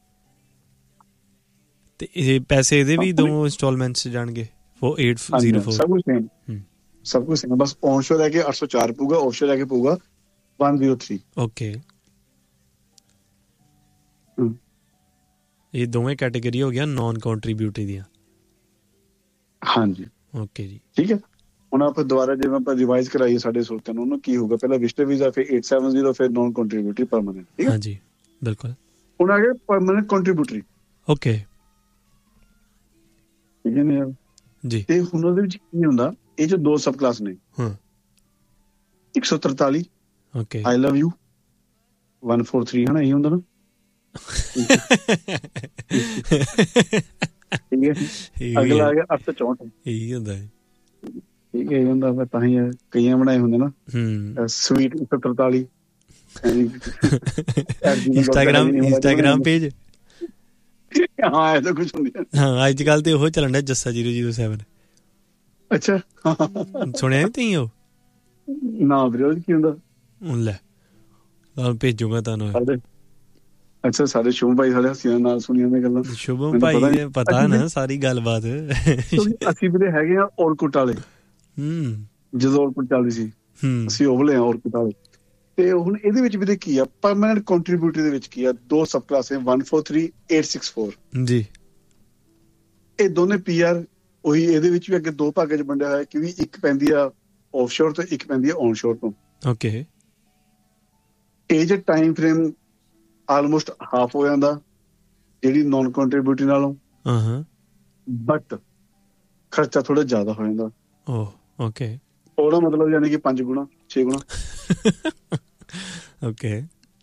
ਤੇ ਇਹ ਪੈਸੇ ਇਹਦੇ ਵੀ ਦੋ ਇੰਸਟਾਲਮੈਂਟਸ ਚ ਜਾਣਗੇ? ਫੋਰ ਏਟ ਜ਼ੀਰੋ ਫੋਰ ਸਭ ਕੁਝ ਸੇਮ, ਸਭ ਕੁਝ ਸੇਮ। ਬਸ ਔਨਸ਼ੋਰ ਲੈ ਕੇ ਅੱਠ ਸੌ ਚਾਰ ਪਊਗਾ, ਆਫਸ਼ੋਰ ਲੈ ਕੇ ਪਊਗਾ ਵਨ ਜ਼ੀਰੋ ਥ੍ਰੀ। ਓਕੇ, ਇਹ ਦੋਵੇਂ ਕੈਟੇਗਰੀ ਹੋ ਗਿਆ ਨੋਨ ਕੰਟਰੀਬਿਊਟਰੀ ਦੀਆਂ। ਹਾਂਜੀ, ਓਕੇ ਜੀ, ਠੀਕ ਹੈ। ਹੁਣ ਆਪਾਂ ਦੁਬਾਰਾ ਜਿਵੇਂ ਆਪਾਂ ਰਿਵਾਈਜ਼ ਕਰਾਈਏ ਸਾਡੇ ਸਰੋਤਿਆਂ ਨੂੰ, ਉਹਨੂੰ ਕੀ ਹੋਊਗਾ? ਪਹਿਲਾਂ ਵਿਜ਼ਟਰ ਵੀਜ਼ਾ, ਫਿਰ eight seventy, ਫਿਰ ਨੌਨ ਕੰਟਰੀਬਿਊਟਰੀ ਪਰਮਾਨੈਂਟ। ਠੀਕ ਹੈ, ਹਾਂਜੀ ਬਿਲਕੁਲ। ਹੁਣ ਆ ਗਿਆ ਪਰਮਾਨੈਂਟ ਕੰਟਰੀਬਿਊਟਰੀ। ਓਕੇ ਠੀਕ ਹੈ ਨਾ ਜੀ। ਤੇ ਹੁਣ ਉਹਦੇ ਵਿੱਚ ਕੀ ਹੁੰਦਾ, ਇਹ ਜੋ ਦੋ ਸਬ ਕਲਾਸ ਨੇ, ਹਾਂ ਇੱਕ ਸੌ ਤਰਤਾਲੀ okay I love you one four three, ਹਨਾ, ਇਹ ਹੁੰਦਾ ਨਾ। ਠੀਕ ਹੈ, ਅਗਲਾ ਆ ਗਿਆ ਅੱਠ ਸੌ ਚੌਂਹਠ, ਇਹੀ ਹੁੰਦਾ ਹੈ। ਠੀਕ ਹੈ, ਇਹ ਹੁੰਦਾ ਵਾ, ਤਾਂ ਹੀ ਕਈਆਂ ਬਣਾਏ ਹੁੰਦੇ ਨਾ ਸਵੀਟ ਇੱਕ ਸੌ ਤਰਤਾਲੀ। ਇੰਸਟਾਗ੍ਰਾਮ ਇੰਸਟਾਗ੍ਰਾਮ ਪੇਜ, ਹਾਂ ਐਸਾ ਕੁਝ ਹੁੰਦਾ। ਹਾਂ ਅੱਜ ਕੱਲ ਤੇ ਉਹ ਚੱਲਣ ਡਿਆ ਜੱਸਾ ਜ਼ੀਰੋ ਜ਼ੀਰੋ ਸੈਵਨ। ਅੱਛਾ ਸੁਣਿਆ ਨੀ ਤੁਸੀਂ ਉਹ? ਨਾ ਵੀਰੇ, ਕੀ ਹੁੰਦਾ? ਲੈ ਭੇਜੂਗਾ ਤੁਹਾਨੂੰ। ਅੱਛਾ, ਸਾਡੇ ਸ਼ੁਭਮ ਭਾਈ ਸਾਡੇ ਹੱਸੀਆਂ ਨਾਲ ਸੁਣੀਆਂ ਨੇ ਗੱਲਾਂ। ਸ਼ੁਭਮ ਭਾਈ ਪਤਾ ਨਾ ਸਾਰੀ ਗੱਲਬਾਤ। ਅਸੀਂ ਵੀਰੇ ਹੈਗੇ ਆ ਔਰਕੁੱਟ ਵਾਲੇ। ਹਮ ਜਦੋਂ ਔਰਕੁੱਟ ਚੱਲਦੀ ਸੀ ਅਸੀਂ ਉਹ ਵਾਲੇ ਆ ਔਰਕੁੱਟ ਵਾਲੇ। ਤੇ ਹੁਣ ਇਹਦੇ ਵਿੱਚ ਵੀਰੇ ਕੀ ਆ, ਪਰਮਾਨੈਂਟ ਕੰਟਰੀਬਿਊਟਰੀ ਦੇ ਵਿੱਚ ਕੀ ਆ, ਦੋ ਸਬ ਕਲਾਸ ਹੈ one four three eight six four ਜੀ। ਇਹ ਦੋਨੇ ਪੀ ਆਰ ਉਹੀ, ਇਹਦੇ ਵਿੱਚ ਵੀ ਅੱਗੇ ਦੋ ਭਾਗਾਂ 'ਚ ਵੰਡਿਆ ਹੋਇਆ ਕਿ ਵੀ ਇੱਕ ਪੈਂਦੀ ਆ ਆਫਸ਼ੋਰ ਤੋਂ, ਇੱਕ ਪੈਂਦੀ ਆ ਔਨਸ਼ੋਰ ਤੋਂ। Okay, age time frame almost half ਹੋ ਜਾਂਦਾ ਜਿਹੜੀ ਨੌਨ ਕੰਟਰੀਬਿਊਟਰੀ ਨਾਲੋਂ। ਹਾਂ ਬਟ ਖਰਚਾ ਥੋੜਾ ਜ਼ਿਆਦਾ ਹੋ ਜਾਂਦਾ। ਓਹ ਓਕੇ, ਉਹਦਾ ਮਤਲਬ ਯਾਨੀ ਕਿ ਪੰਜ ਗੁਣਾ ਛੇ ਗੁਣਾ। ਓਕੇ,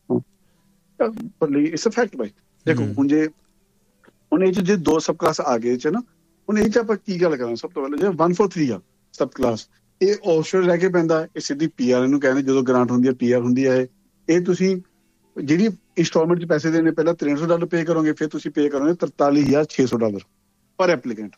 ਪਰ ਇਟਸ ਅ ਫੈਕਟ ਬਾਈ। ਦੇਖੋ ਹੁਣ ਜੇ ਹੁਣ ਇਹ 'ਚ ਜੇ ਦੋ ਸਬ ਕਲਾਸ ਆ ਗਏ 'ਚ ਨਾ, ਹੁਣ ਇਹ 'ਚ ਆਪਾਂ ਕੀ ਗੱਲ ਕਰਾਂ? ਸਭ ਤੋਂ ਪਹਿਲਾਂ ਜੇ one four three ਆ ਸਬ ਕਲਾਸ, ਇਹ ਆਫਸ਼ੋਰ ਰਹਿ ਕੇ ਪੈਂਦਾ, ਇਹ ਸਿੱਧੀ ਪੀ ਆਰ ਇਹਨੂੰ ਕਹਿੰਦੇ। ਜਦੋਂ ਗ੍ਰਾਂਟ ਹੁੰਦੀ ਹੈ ਪੀ ਆਰ ਹੁੰਦੀ ਹੈ। ਇਹ ਤੁਸੀਂ ਜਿਹੜੀ ਇੰਸਟਾਲਮੈਂਟ 'ਚ ਪੈਸੇ ਦੇਣੇ, ਪਹਿਲਾਂ ਤਿੰਨ ਸੌ ਡਾਲਰ ਪੇ ਕਰੋਗੇ, ਫਿਰ ਤੁਸੀਂ ਪੇ ਕਰੋਗੇ ਤਰਤਾਲੀ ਹਜ਼ਾਰ ਛੇ ਸੌ ਡਾਲਰ ਪਰ ਐਪਲੀਕੈਂਟ।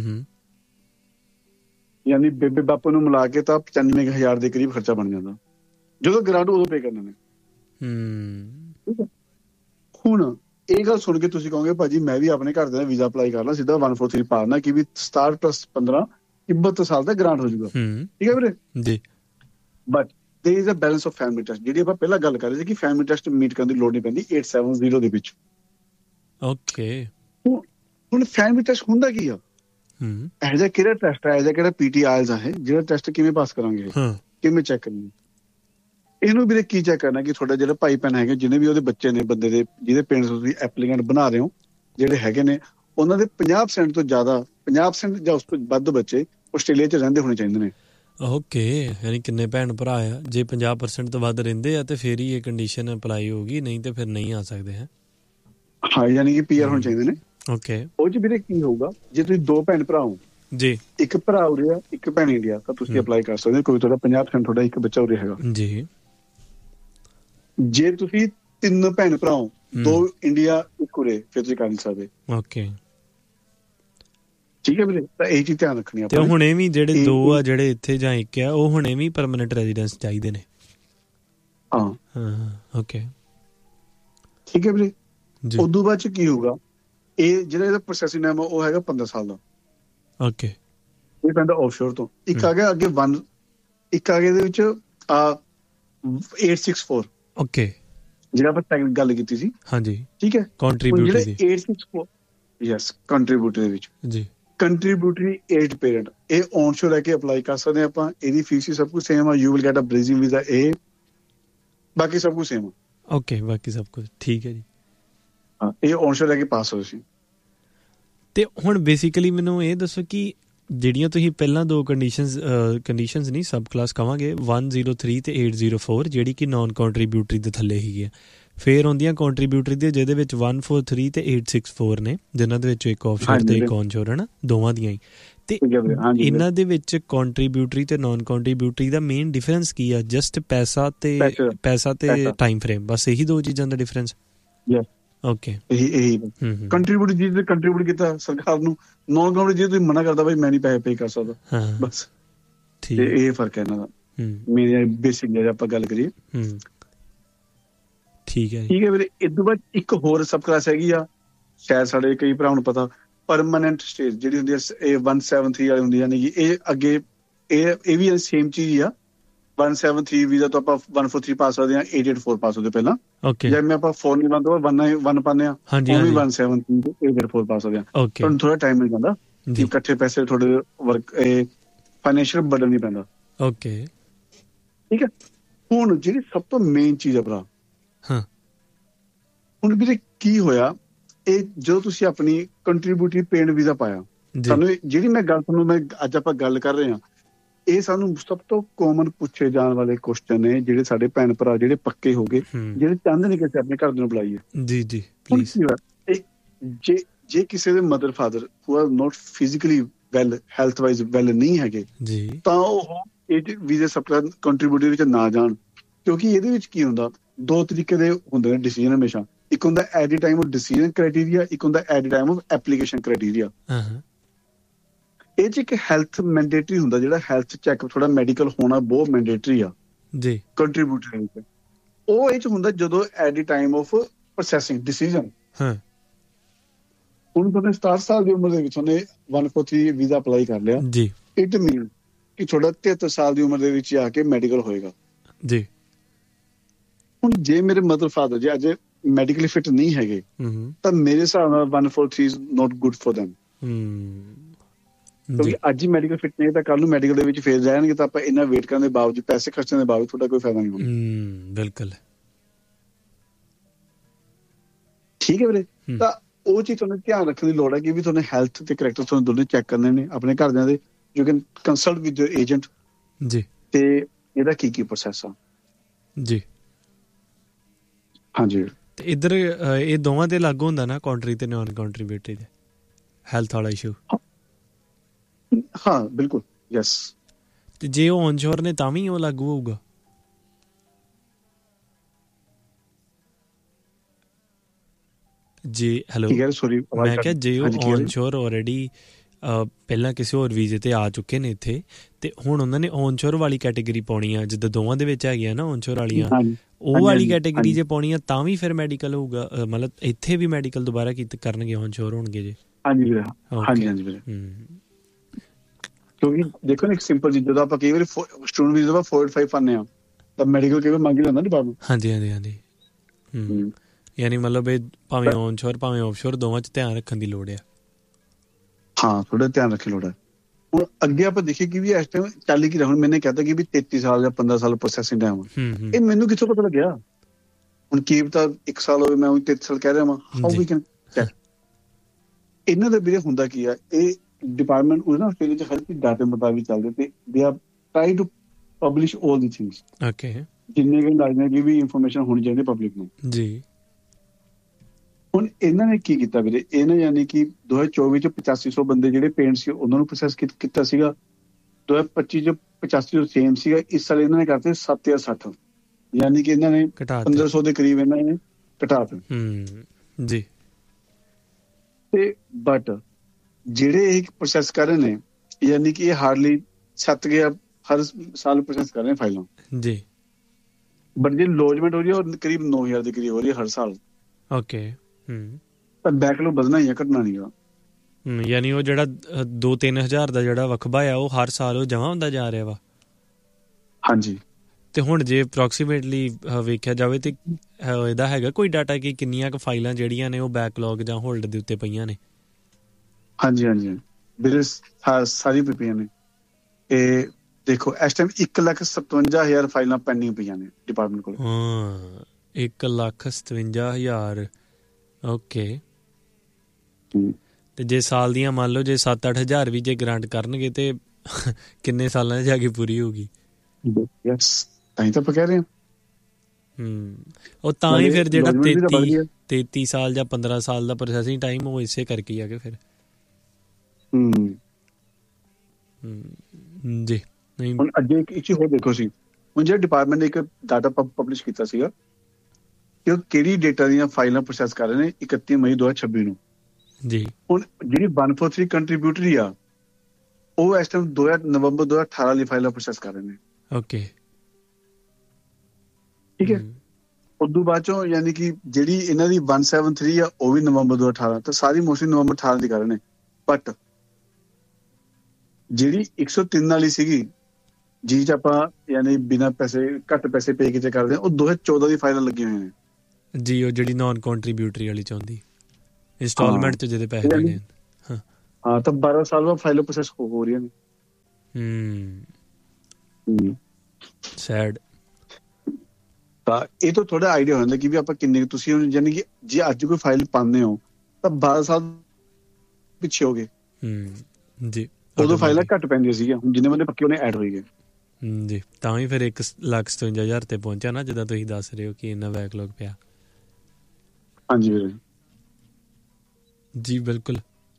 ਯਾਨੀ ਬੇਬੇ ਬਾਪੂ ਨੂੰ ਮਿਲਾ ਕੇ ਤਾਂ ਪਚਾਨਵੇਂ ਹਜ਼ਾਰ ਦੇ ਕਰੀਬ ਖਰਚਾ ਬਣ ਜਾਂਦਾ। ਜਦੋਂ ਗ੍ਰਾਂਟ ਉਦੋਂ ਪੇ ਕਰਨੇ ਨੇ। ਠੀਕ ਹੈ, ਹੁਣ ਇਹ ਗੱਲ ਸੁਣ ਕੇ ਤੁਸੀਂ ਕਹੋਗੇ ਭਾਜੀ ਮੈਂ ਵੀ ਆਪਣੇ ਘਰ ਦੇ ਵੀਜ਼ਾ ਅਪਲਾਈ ਕਰਨਾ, ਸਿੱਧਾ one four three ਪਾਉਣਾ ਕਿ ਵੀ ਸਤਾਰਟ ਪਲੱਸ ਪੰਦਰਾਂ ਬਹੱਤਰ ਸਾਲ ਦਾ ਗ੍ਰਾਂਟ ਹੋ ਜਾਊਗਾ। ਠੀਕ ਹੈ ਵੀਰੇ ਜੀ। But there is a balance of family trust, ਜਿਹੜੀ ਆਪਾਂ ਪਹਿਲਾਂ ਗੱਲ ਕਰ ਰਹੇ ਸੀ ਕਿ ਫੈਮਿਲੀ ਟਰਸਟ ਮੀਟ ਕਰਨ ਦੀ ਲੋੜ ਨਹੀਂ ਪੈਂਦੀ eight seventy ਦੇ ਵਿੱਚ। ਓਕੇ, ਹੁਣ ਫੈਮਿਲੀ ਟਰਸਟ ਹੁੰਦਾ ਕੀ ਆ? ਇਹੋ ਜਿਹਾ ਕਿਹੜਾ ਟੈਸਟ ਹੈ, ਇਹੋ ਜਿਹਾ ਕਿਹੜਾ ਪੀਟੀ ਆਇਲਸ ਹੈ ਜਿਹੜਾ ਟੈਸਟ ਕਿਵੇਂ ਪਾਸ ਕਰਾਂਗੇ, ਕਿਵੇਂ ਚੈੱਕ ਕਰਾਂਗੇ? ਇਹਨੂੰ ਵੀਰੇ ਕੀ ਚੈੱਕ ਕਰਨਾ ਕਿ ਤੁਹਾਡਾ ਜਿਹੜਾ ਭਾਈ ਭੈਣ ਹੈਗੇ, ਜਿਹਨੇ ਵੀ ਉਹਦੇ ਬੱਚੇ ਨੇ, ਬੰਦੇ ਦੇ ਜਿਹਦੇ ਪਿੰਡ ਤੁਸੀਂ ਐਪਲੀਕੈਂਟ ਬਣਾ ਰਹੇ ਹੋ, ਜਿਹੜੇ ਹੈਗੇ ਨੇ ਉਹਨਾਂ ਦੇ ਪੰਜਾਹ ਪਰਸੈਂਟ ਤੋਂ ਜ਼ਿਆਦਾ, ਪੰਜਾਹ ਪਰਸੈਂਟ ਜਾਂ ਉਸ ਤੋਂ ਵੱਧ ਬੱਚੇ ਆਸਟ੍ਰੇਲੀਆ 'ਚ ਰਹਿੰਦੇ ਹੋਣੇ ਚਾਹੀਦੇ ਨੇ। ਓਕੇ, ਯਾਨੀ ਕਿੰਨੇ ਭੈਣ ਭਰਾ ਆ? ਜੇ ਪੰਜਾਹ ਪਰਸੈਂਟ ਤੋਂ ਵੱਧ ਰਹਿੰਦੇ ਆ ਤੇ ਫਿਰ ਹੀ ਇਹ ਕੰਡੀਸ਼ਨ ਅਪਲਾਈ ਹੋਊਗੀ, ਨਹੀਂ ਤੇ ਫਿਰ ਨਹੀਂ ਆ ਸਕਦੇ ਹੈ। ਹਾਂ, ਯਾਨੀ ਕਿ ਪੀ ਆਰ ਹੋਣੇ ਚਾਹੀਦੇ ਨੇ। ਓਕੇ, ਉਹ 'ਚ ਵੀਰੇ ਕੀ ਹੋਊਗਾ, ਜੇ ਤੁਸੀਂ ਦੋ ਭੈਣ ਭਰਾ ਹੋ ਜੀ, ਇੱਕ ਭਰਾ ਉਰੇ ਆ ਇੱਕ ਭੈਣ ਇੰਡੀਆ, ਤਾਂ ਤੁਸੀਂ ਅਪਲਾਈ ਕਰ ਸਕਦੇ ਹੋ। ਕੋਈ ਤੁਹਾਡਾ ਪੰਜਾਹ ਪਰਸੈਂਟ ਤੁਹਾਡਾ ਇੱਕ ਬੱਚਾ ਉਰੇ ਹੈਗਾ ਜੀ। ਜੇ ਤੁਸੀਂ ਤਿੰਨ ਭੈਣ ਭਰਾ ਹੋ, ਦੋ ਇੰਡੀਆ ਇੱਕ ਉਰੇ, ਫਿਰ ਤੁਸੀਂ ਕਰ ਨਹੀਂ ਸਕਦੇ। ਓਕੇ, ਠੀਕ ਹੈ ਵੀਰੇ, ਤਾਂ ਇਹ ਚੀਜ਼ ਧਿਆਨ ਰੱਖਣੀ ਆ। ਤੇ ਹੁਣ ਇਹ ਵੀ ਜਿਹੜੇ ਦੋ ਆ ਜਿਹੜੇ ਇੱਥੇ ਜਾਂ ਇੱਕ ਆ, ਉਹ ਹੁਣ ਇਹ ਵੀ ਪਰਮਾਨੈਂਟ ਰੈਜ਼ੀਡੈਂਸ ਚਾਹੀਦੇ ਨੇ? ਹਾਂ ਹਾਂ ਓਕੇ, ਠੀਕ ਹੈ ਵੀਰੇ। ਉਦੋਂ ਬਾਅਦ 'ਚ ਕੀ ਹੋਊਗਾ, ਇਹ ਜਿਹੜਾ ਇਹਦਾ ਪ੍ਰੋਸੈਸਿੰਗ ਟਾਈਮ ਉਹ ਹੈਗਾ ਪੰਦਰਾਂ ਸਾਲ ਦਾ। ਓਕੇ, ਇਹ ਪੈਂਦਾ ਆਫਸ਼ੋਰ ਤੋਂ। ਇੱਕ ਆ ਗਿਆ ਅੱਗੇ ਵਨ, ਇੱਕ ਆ ਗਿਆ ਇਹਦੇ ਵਿੱਚ eight six four। ਓਕੇ, ਜਿਹੜਾ ਆਪਾਂ ਟੈਕਨੀਕਲ ਗੱਲ ਕੀਤੀ ਸੀ। ਹਾਂਜੀ, ਠੀਕ ਹੈ, ਕੰਟਰੀਬਿਊਟਰੀ ਦੀ eight six four yes contributory ਦੇ ਵਿੱਚ ਜੀ। ਕੰਟਰੀਬਿਊਟਰੀ ਏਜ ਪੇਰੈਂਟ, ਇਹ ਔਨਸ਼ੋਰ ਰਹਿ ਕੇ ਅਪਲਾਈ ਕਰ ਸਕਦੇ ਹਾਂ ਆਪਾਂ। ਇਹਦੀ ਫੀਸ ਵੀ ਸਭ ਕੁਝ ਸੇਮ ਆ। You will get a ਬ੍ਰੀਜ਼ਿੰਗ visa, ਇਹ ਬਾਕੀ ਸਭ ਕੁਝ ਸੇਮ ਆ। ਓਕੇ, ਬਾਕੀ ਸਭ ਕੁਝ ਠੀਕ ਹੈ ਜੀ। ਹਾਂ, ਇਹ ਔਨਸ਼ੋਰ ਰਹਿ ਕੇ ਪਾਸ ਹੋਏ ਸੀ। ਤੇ ਹੁਣ ਬੇਸਿਕਲੀ ਮੈਨੂੰ ਇਹ ਦੱਸੋ ਕਿ ਜਿਹੜੀਆਂ ਤੁਸੀਂ ਪਹਿਲਾਂ ਦੋ ਕੰਡੀਸ਼ਨਸ ਕੰਡੀਸ਼ਨਸ ਨਹੀਂ ਸਬ ਕਲਾਸ ਕਹਾਂਗੇ one zero three ਤੇ eight zero four, ਜਿਹੜੀ ਕਿ ਨੌਨ ਕੰਟਰੀਬਿਊਟਰੀ ਦੇ ਥੱਲੇ ਹੈਗੀ ਆ। ਫਿਰ ਆਉਂਦੀਆਂ ਕੰਟਰੀਬਿਊਟਰੀ ਦੀਆਂ ਜਿਹਦੇ ਵਿੱਚ one four three ਤੇ eight six four ਨੇ, ਜਿਨ੍ਹਾਂ ਦੇ ਵਿੱਚ ਇੱਕ ਆਫਸ਼ੋਰ ਤੇ ਇੱਕ ਔਨਸ਼ੋਰ ਹੈ ਨਾ, ਦੋਵਾਂ ਦੀਆਂ ਹੀ। ਤੇ ਇਹਨਾਂ ਦੇ ਵਿੱਚ ਕੰਟਰੀਬਿਊਟਰੀ ਤੇ ਨੌਨ ਕੰਟਰੀਬਿਊਟਰੀ ਦਾ ਮੇਨ ਡਿਫਰੈਂਸ ਕੀ ਆ? ਜਸਟ ਪੈਸਾ ਤੇ ਪੈਸਾ ਤੇ ਟਾਈਮ ਫਰੇਮ, ਬਸ ਇਹੀ ਦੋ ਚੀਜ਼ਾਂ ਦਾ ਡਿਫਰੈਂਸ? ਓਕੇ, ਇਹੀ ਇਹੀ ਕੰਟਰੀਬਿਊਟ ਜੀ ਕੰਟਰੀਬਿਊਟ ਕੀਤਾ ਸਰਕਾਰ ਨੂੰ, ਨੌਨ ਕੰਟਰੀਬਿਊਟ ਜੇ ਤੁਸੀਂ ਮਨਾ ਕਰਦਾ ਬਾਈ ਮੈਂ ਨਹੀਂ ਪੈਸੇ ਪੇ ਕਰ ਸਕਦਾ, ਬਸ ਠੀਕ। ਇਹ ਫਰਕ ਹੈ ਇਹਨਾਂ ਦਾ ਮੇਰੇ ਬੇਸਿਕ ਜੇ ਆਪਾਂ ਗੱਲ ਕਰੀਏ। ਠੀਕ ਹੈ ਠੀਕ ਹੈ ਵੀਰੇ। ਇਸ ਤੋਂ ਬਾਅਦ ਇੱਕ ਹੋਰ ਸਬ ਕਲਾਸ ਹੈਗੀ ਆ, ਸ਼ਾਇਦ ਸਾਡੇ ਕਈ ਭਰਾਵਾਂ ਨੂੰ ਪਤਾ, ਪਰਮਾਨੈਂਟ ਸਟੇਜ ਜਿਹੜੀ ਹੁੰਦੀ ਹੈ ਇਹ one seven three ਵਾਲੀ ਹੁੰਦੀ, ਯਾਨੀ ਕਿ ਇਹ ਅੱਗੇ ਇਹ ਇਹ ਵੀ ਸੇਮ ਚੀਜ਼ ਆ। one seven three ਵੀਜ਼ਾ ਤੋਂ ਆਪਾਂ one four three ਪਾ ਸਕਦੇ ਹਾਂ, eight eight four ਪਾ ਸਕਦੇ ਪਹਿਲਾਂ। ਓਕੇ, ਜਿਵੇਂ ਆਪਾਂ four ਨਹੀਂ ਪਾਉਂਦੇ one one ਪਾਉਂਦੇ ਹਾਂ, ਉਹ ਵੀ one seven three ਤੇ eight eight four ਪਾ ਸਕਦੇ ਹਾਂ। ਤੁਹਾਨੂੰ ਥੋੜਾ ਟਾਈਮ ਮਿਲ ਜਾਂਦਾ, ਇਕੱਠੇ ਪੈਸੇ ਤੁਹਾਡੇ ਵਰਕ ਫਾਈਨੈਂਸ਼ੀਅਲ ਬਰਡਨ ਨਹੀਂ ਪੈਂਦਾ। ਓਕੇ ਠੀਕ ਹੈ। ਹੁਣ ਜਿਹੜੀ ਸਭ ਤੋਂ ਮੇਨ ਚੀਜ਼ ਆ ਭਰਾ, ਹਾਂ ਹੁਣ ਵੀਰੇ ਕੀ ਹੋਇਆ, ਇਹ ਜਦੋਂ ਤੁਸੀਂ ਆਪਣੀ ਕੰਟਰੀਬਿਊਟਰੀ ਪੇਡ ਵੀਜ਼ਾ ਪਾਇਆ, ਤੁਹਾਨੂੰ ਜਿਹੜੀ ਮੈਂ ਗੱਲ ਤੁਹਾਨੂੰ ਮੈਂ ਅੱਜ ਆਪਾਂ ਗੱਲ ਕਰ ਰਹੇ ਹਾਂ, ਇਹ ਸਾਨੂੰ ਸਭ ਤੋਂ ਕਾਮਨ ਪੁੱਛੇ ਜਾਣ ਵਾਲੇ ਕੁਐਸਚਨ ਨੇ, ਜਿਹੜੇ ਸਾਡੇ ਭੈਣ ਭਰਾ ਜਿਹੜੇ ਪੱਕੇ ਹੋ ਗਏ, ਜਿਹੜੇ ਚਾਹੁੰਦੇ ਨੇ ਕਿ ਅਸੀਂ ਆਪਣੇ ਘਰ ਦੇ ਨੂੰ ਬੁਲਾਈਏ। ਜੀ ਜੀ ਪਲੀਜ਼। ਜੇ ਜੇ ਕਿਸੇ ਦੇ mother father who are note physically well, health wise well ਨਹੀਂ ਹੈਗੇ ਜੀ, ਤਾਂ ਉਹ ਇਹ ਵੀਜ਼ੇ ਸਪਲਾਈ ਕੰਟਰੀਬਿਊਟਰੀ ਵਿੱਚ ਨਾ ਜਾਣ, ਕਿਉਂਕਿ ਇਹਦੇ ਵਿੱਚ ਕੀ ਹੁੰਦਾ, ਦੋ ਤਰੀਕੇ ਦੇ ਹੁੰਦੇ ਨੇ ਡਿਸੀਜਨ ਹਮੇਸ਼ਾ। ਇੱਕ ਹੁੰਦਾ at the time of decision criteria, ਇੱਕ ਹੁੰਦਾ at the time of application criteria. ਇਹ 'ਚ ਇੱਕ ਹੈਲਥ ਮੈਂਡੇਟਰੀ ਹੁੰਦਾ, ਜਿਹੜਾ ਹੈਲਥ ਚੈੱਕ ਥੋੜਾ ਮੈਡੀਕਲ ਹੋਣਾ ਬਹੁਤ ਮੈਂਡੇਟਰੀ ਆ ਜੀ ਕੰਟਰੀਬਿਊਟਰੀ ਵਿੱਚ। ਉਹ ਇਹ 'ਚ ਹੁੰਦਾ ਜਦੋਂ at the time of processing decision. ਹੁਣ ਤੁਹਾਡੇ ਸਤਾਰਾਂ ਸਾਲ ਦੀ ਉਮਰ ਦੇ ਵਿੱਚ ਉਹਨੇ one four three visa apply ਕਰ ਲਿਆ ਜੀ, ਇਟ ਮੀਨ ਕਿ ਤੁਹਾਡਾ ਤਿਹੱਤਰ ਸਾਲ ਦੀ ਉਮਰ ਦੇ ਵਿੱਚ ਆ ਕੇ ਮੈਡੀਕਲ ਹੋਏਗਾ ਜੀ। ਹੁਣ ਜੇ ਮੇਰੇ ਮਦਰ ਫਾਦਰ ਜੇ ਅੱਜ ਮੈਡੀਕਲੀ ਫਿਟ ਨਹੀਂ ਹੈਗੇ, ਤਾਂ ਮੇਰੇ ਹਿਸਾਬ ਨਾਲ one four three is not good for them। ਕਿਉਂਕਿ ਅੱਜ ਹੀ ਮੈਡੀਕਲ ਫਿਟ ਨਹੀਂ ਤਾਂ ਕੱਲ ਨੂੰ ਮੈਡੀਕਲ ਦੇ ਵਿੱਚ ਫੇਰ ਜਾਣਗੇ, ਤਾਂ ਆਪਾਂ ਇੰਨਾ ਵੇਟ ਕਰਨ ਦੇ ਬਾਵਜੂਦ, ਪੈਸੇ ਖਰਚਣ ਦੇ ਬਾਵਜੂਦ ਤੁਹਾਡਾ ਕੋਈ ਫਾਇਦਾ ਨਹੀਂ ਹੋਣਾ। ਬਿਲਕੁਲ ਠੀਕ ਹੈ ਵੀਰੇ। ਤਾਂ ਉਹ ਚੀਜ਼ ਤੁਹਾਨੂੰ ਧਿਆਨ ਰੱਖਣ ਦੀ ਲੋੜ ਹੈ ਕਿ ਵੀ ਤੁਹਾਨੂੰ ਹੈਲਥ ਤੇ ਕਰੈਕਟਰ ਤੁਹਾਨੂੰ ਦੋਨੇ ਚੈੱਕ ਕਰਨੇ ਨੇ ਆਪਣੇ ਘਰਦਿਆਂ ਦੇ। You can consult with your agent ਜੀ, ਤੇ ਇਹਦਾ ਕੀ ਕੀ ਪ੍ਰੋਸੈਸ ਆ ਜੀ। ਹਾਂਜੀ। ਤੇ ਇੱਧਰ ਇਹ ਦੋਵਾਂ ਤੇ ਲਾਗੂ ਹੁੰਦਾ ਨਾ, ਕੰਟਰੀ ਤੇ ਨਾਨ ਕੰਟਰੀਬਿਊਟਰੀ ਦੇ ਹੈਲਥ ਵਾਲਾ ਇਸ਼ੂ? ਹਾਂ ਬਿਲਕੁਲ, ਯੈਸ। ਤੇ ਜੇ ਉਹ ਔਨਸ਼ੋਰ ਨੇ ਤਾਂ ਵੀ ਉਹ ਲਾਗੂ ਹੋਊਗਾ? ਜੀ ਹੈਲੋ, ਮੈਂ ਕਿਹਾ ਜੇ ਉਹ ਔਨਸ਼ੋਰ ਆਲਰੇਡੀ ਪਹਿਲਾਂ ਕਿਸੇ ਹੋਰ ਵੀਜ਼ੇ ਤੇ ਆ ਚੁੱਕੇ ਨੇ ਇੱਥੇ, ਤੇ ਹੁਣ ਉਹਨਾਂ ਨੇ ਔਨਸ਼ੋਰ ਵਾਲੀ ਕੈਟੇਗਰੀ ਪਾਉਣੀ ਆ, ਜਿੱਦਾਂ ਦੋਵਾਂ ਦੇ ਵਿੱਚ ਹੈਗੀਆਂ ਨਾ ਔਨਸ਼ੋਰ ਵਾਲੀਆਂ, ਉਹ ਵਾਲੀ ਕੈਟੇਗਰੀ ਜੇ ਪਾਉਣੀ ਆ ਤਾਂ ਵੀ ਫਿਰ ਮੈਡੀਕਲ ਹੋਊਗਾ, ਮਤਲਬ ਇੱਥੇ ਵੀ ਮੈਡੀਕਲ ਦੁਬਾਰਾ ਕੀਤੇ ਕਰਨਗੇ, ਔਨਸ਼ੋਰ ਹੋਣਗੇ ਜੀ? ਹਾਂਜੀ ਵੀਰੇ, ਹਾਂਜੀ ਹਾਂਜੀ ਵੀਰੇ। ਕਿਉਂਕਿ ਦੇਖੋ ਨਾ, ਇੱਕ ਸਿੰਪਲ ਚੀਜ਼, ਜਦੋਂ ਆਪਾਂ ਕਈ ਵਾਰੀ ਸਟੂਡੈਂਟ ਵੀਜ਼ੇ ਦਾ ਫੋਰ ਫਾਈਵ ਪਾਉਂਦੇ ਆ, ਤਾਂ ਮੈਡੀਕਲ ਕਈ ਵਾਰ ਮੰਗ ਹੀ ਲੈਂਦਾ ਡਿਪਾਰਟਮੈਂਟ। ਹਾਂਜੀ ਹਾਂਜੀ ਹਾਂਜੀ। ਹੂੰ, ਯਾਨੀ ਮਤਲਬ ਇਹ ਭਾਵੇਂ ਔਨਸ਼ੋਰ ਭਾਵੇਂ ਆਫਸ਼ੋਰ ਦੋਵਾਂ 'ਚ ਧਿਆਨ ਰੱਖਣ ਦੀ ਲੋੜ ਆ। ਹਾਂ, ਥੋੜਾ ਧਿਆਨ ਰੱਖਣ ਦੀ ਲੋੜ ਹੈ। ਹੁਣ ਅੱਗੇ ਆਪਾਂ ਦੇਖੀਏ ਕਿ ਵੀ ਇਸ ਟਾਈਮ ਚੱਲ ਕੀ ਰਿਹਾ। ਹੁਣ ਮੈਨੇ ਕਹਿਤਾ ਕਿ ਵੀ ਤੇਤੀ ਸਾਲ ਜਾਂ ਪੰਦਰਾਂ ਸਾਲ ਪ੍ਰੋਸੈਸਿੰਗ ਟਾਈਮ, ਇਹ ਮੈਨੂੰ ਕਿੱਥੋਂ ਪਤਾ ਲੱਗਿਆ? ਹੁਣ ਕੀ ਪਤਾ ਇੱਕ ਸਾਲ ਹੋਵੇ, ਮੈਂ ਤੇਤੀ ਸਾਲ ਕਹਿ ਰਿਹਾ ਵਾਂ। How we can check? ਇਹਨਾਂ ਦਾ ਵੀਰੇ ਹੁੰਦਾ ਕੀ ਆ, ਇਹ ਡਿਪਾਰਟਮੈਂਟ ਉਹ ਨਾ ਆਸਟ੍ਰੇਲੀਆ 'ਚ ਹਰ ਚੀਜ਼ ਡਾਟੇ ਮੁਤਾਬਿਕ ਚੱਲਦੇ, ਤੇ they are try to publish all the things. Okay. ਜਿੰਨੇ ਵੀ ਲੱਗਦੇ ਕਿ ਵੀ ਇਨਫੋਰਮੇਸ਼ਨ ਹੋਣੀ ਚਾਹੀਦੀ ਪਬਲਿਕ ਨੂੰ ਜੀ। ਹੁਣ ਇਹਨਾਂ ਨੇ ਕੀ ਕੀਤਾ ਵੀਰੇ, ਇਹਨਾਂ ਯਾਨੀ ਕਿ ਦੋ ਹਜ਼ਾਰ ਚੌਵੀ 'ਚ ਪਚਾਸੀ ਸੌ ਬੰਦੇ ਜਿਹੜੇ ਪੇਂਟ ਸੀ ਉਹਨਾਂ ਨੂੰ ਪ੍ਰੋਸੈਸ ਕੀਤਾ ਸੀਗਾ। ਦੋ ਹਜ਼ਾਰ ਪੱਚੀ 'ਚ ਪਚਾਸੀ ਸੌ ਸੇਮ ਸੀਗਾ। ਇਸ ਸਾਲ ਇਹਨਾਂ ਨੇ ਕਰਤੇ ਸੱਤ ਜਾਂ ਸੱਠ, ਯਾਨੀ ਕਿ ਇਹਨਾਂ ਨੇ ਪੰਦਰਾਂ ਸੌ ਦੇ ਕਰੀਬ ਇਹਨਾਂ ਨੇ ਘਟਾ ਦਿੱਤੇ ਜੀ। ਤੇ ਬਟ ਜਿਹੜੇ ਇਹ ਪ੍ਰੋਸੈਸ ਕਰ ਰਹੇ ਨੇ, ਯਾਨੀ ਕਿ ਇਹ ਹਾਰਡਲੀ ਸੱਤ ਗਿਆ ਹਰ ਸਾਲ ਪ੍ਰੋਸੈਸ ਕਰ ਰਹੇ ਫਾਈਲਾਂ ਜੀ। ਬਟ ਜੇ ਲੋਜਮੈਂਟ ਹੋ ਰਹੀ ਹੈ ਉਹ ਕਰੀਬ ਨੌ ਹਜ਼ਾਰ ਦੇ ਕਰੀਬ ਹੋ ਰਹੀ ਹੈ ਹਰ ਸਾਲ। ਓਕੇ। ਹੂੰ, ਪਰ ਬੈਕਲੌਗ ਵਧਣਾ ਹੀ ਆ, ਘਟਣਾ ਨਹੀਂ ਗਾ। ਹੂੰ, ਯਾਨੀ ਉਹ ਜਿਹੜਾ ਦੋ ਤਿੰਨ ਹਜ਼ਾਰ ਦਾ ਜਿਹੜਾ ਵਕਬਾ ਆ, ਉਹ ਹਰ ਸਾਲ ਉਹ ਜਮ੍ਹਾਂ ਹੁੰਦਾ ਜਾ ਰਿਹਾ ਵਾ। ਹਾਂਜੀ। ਤੇ ਹੁਣ ਜੇ ਅਪਰੋਕਸੀਮੇਟਲੀ ਵੇਖਿਆ ਜਾਵੇ ਤੇ ਇਹਦਾ ਹੈਗਾ ਕੋਈ ਡਾਟਾ ਕਿ ਕਿੰਨੀਆਂ ਕੁ ਫਾਈਲਾਂ ਜਿਹੜੀਆਂ ਨੇ ਉਹ ਬੈਕਲੌਗ ਜਾਂ ਹੋਲਡ ਦੇ ਉੱਤੇ ਪਈਆਂ ਨੇ? ਹਾਂਜੀ ਹਾਂਜੀ ਵੀਰੇ, ਸਾਰੀ ਪਈਆਂ ਨੇ। ਇਹ ਦੇਖੋ ਇਸ ਟਾਈਮ ਇੱਕ ਲੱਖ ਸਤਵੰਜਾ ਹਜ਼ਾਰ ਫਾਈਲਾਂ ਪੈਂਡਿੰਗ ਪਈਆਂ ਨੇ ਡਿਪਾਰਟਮੈਂਟ ਕੋਲ। ਹਾਂ, ਇੱਕ ਲੱਖ ਸਤਵੰਜਾ ਹਜ਼ਾਰ। ਓਕੇ। ਤੇ ਜੇ ਸਾਲ ਦੀਆਂ ਮੰਨ ਲਓ ਜੇ ਸੱਤ ਅੱਠ ਹਜ਼ਾਰ ਵੀ ਜੇ ਗ੍ਰਾਂਟ ਕਰਨਗੇ ਤੇ ਕਿੰਨੇ ਸਾਲਾਂ 'ਚ ਜਾ ਕੇ ਪੂਰੀ ਹੋਊਗੀ? ਯੈਸ, ਤਾਂ ਹੀ ਤਾਂ ਆਪਾਂ ਕਹਿ ਰਹੇ ਹਾਂ। ਹੂੰ, ਉਹ ਤਾਂ ਹੀ ਫਿਰ ਜਿਹੜਾ ਤੇਤੀ ਤੇਤੀ ਸਾਲ ਜਾਂ ਪੰਦਰਾਂ ਸਾਲ ਦਾ ਪ੍ਰੋਸੈਸਿੰਗ ਟਾਈਮ ਉਹ ਇਸੇ ਕਰਕੇ ਆ ਕੇ ਫਿਰ। ਹੂੰ ਹੂੰ ਜੀ। ਹੁਣ ਅੱਗੇ ਇੱਕ ਚੀਜ਼ ਹੋਰ ਦੇਖੋ ਸੀ, ਹੁਣ ਜਿਹੜਾ ਡਿਪਾਰਟਮੈਂਟ ਨੇ ਇੱਕ ਡਾਟਾ ਪਬਲਿਸ਼ ਕੀਤਾ ਸੀਗਾ ਕਿ ਉਹ ਕਿਹੜੀ ਡੇਟਾ ਦੀਆਂ ਫਾਈਲਾਂ ਪ੍ਰੋਸੈਸ ਕਰ ਰਹੇ ਨੇ ਇਕੱਤੀ ਮਈ ਦੋ ਹਜ਼ਾਰ ਛੱਬੀ ਨੂੰ ਜੀ। ਹੁਣ ਜਿਹੜੀ ਵਨ ਫੋਰ ਥਰੀ ਕੰਟਰੀਬਿਊਟਰੀ ਆ, ਉਹ ਇਸ ਟਾਈਮ ਦੋ ਹਜ਼ਾਰ ਨਵੰਬਰ ਦੋ ਹਜ਼ਾਰ ਅਠਾਰਾਂ ਲਈ ਫਾਈਲਾਂ ਪ੍ਰੋਸੈਸ ਕਰ ਰਹੇ ਨੇ। ਓਕੇ, ਠੀਕ ਹੈ। ਉਦੋਂ ਬਾਅਦ ਚੋਂ ਯਾਨੀ ਕਿ ਜਿਹੜੀ ਇਹਨਾਂ ਦੀ ਵਨ ਸੈਵਨ ਥਰੀ ਆ ਉਹ ਵੀ ਨਵੰਬਰ ਦੋ ਹਜ਼ਾਰ ਅਠਾਰਾਂ, ਤਾਂ ਸਾਰੀ ਮੋਸਟਲੀ ਨਵੰਬਰ ਅਠਾਰਾਂ ਦੀ ਕਰ ਰਹੇ ਨੇ। ਬਟ ਜਿਹੜੀ ਇੱਕ ਸੌ ਤਿੰਨ ਵਾਲੀ ਸੀਗੀ ਜਿਹਦੇ 'ਚ ਆਪਾਂ ਯਾਨੀ ਬਿਨਾਂ ਪੈਸੇ ਘੱਟ ਪੈਸੇ ਪੇ ਕੀਤੇ ਕਰਦੇ ਹਾਂ, ਉਹ ਦੋ ਹਜ਼ਾਰ ਚੌਦਾਂ ਦੀ ਫਾਈਲਾਂ ਲੱਗੀਆਂ ਹੋਈਆਂ ਨੇ ਜੀ। ਉਹ ਜਿਹੜੀ ਨਾਨ ਕੰਟਰੀਬਿਊਟਰੀ ਵਾਲੀ ਚਾਹੁੰਦੀ ਇੰਸਟਾਲਮੈਂਟ 'ਚ ਜਿਹਦੇ ਪੈਸੇ ਦੇਣੇ। ਹਾਂ ਹਾਂ, ਤਾਂ ਬਾਰਾਂ ਸਾਲ ਬਾਅਦ ਫਾਈਲਾਂ ਪ੍ਰੋਸੈਸ ਹੋ ਰਹੀਆਂ ਨੇ। ਹੂੰ ਸੈਡ। ਤਾਂ ਇਹ ਤੋਂ ਥੋੜਾ ਆਈਡੀਆ ਹੋ ਜਾਂਦਾ ਕਿ ਵੀ ਆਪਾਂ ਕਿੰਨੇ ਤੁਸੀਂ ਹੁਣ ਯਾਨੀ ਕਿ ਜੇ ਅੱਜ ਕੋਈ ਫਾਈਲ ਪਾਉਂਦੇ ਹੋ ਤਾਂ ਬਾਰਾਂ ਸਾਲ ਪਿੱਛੇ ਹੋ ਗਏ। ਹੂੰ ਜੀ। ਉਦੋਂ ਫਾਈਲਾਂ ਘੱਟ ਪੈਂਦੀਆਂ ਸੀਗੀਆਂ, ਹੁਣ ਜਿੰਨੇ ਬੰਦੇ ਪੱਕੇ ਉਹਨੇ ਐਡ ਹੋਈ ਗਏ ਜੀ। ਤਾਂ ਹੀ ਫਿਰ ਇੱਕ ਲੱਖ ਸਤਵੰਜਾ ਹਜ਼ਾਰ ਤੇ ਪਹੁੰਚਿਆ ਨਾ, ਜਿੱਦਾਂ ਤੁਸੀਂ ਦੱਸ ਰਹੇ ਹੋ ਕਿ ਇੰਨਾ ਬੈਕਲੌਗ ਪਿਆ। ਹਾਂਜੀ ਵੀਰੇ ਜੀ ਬਿਲਕੁਲ।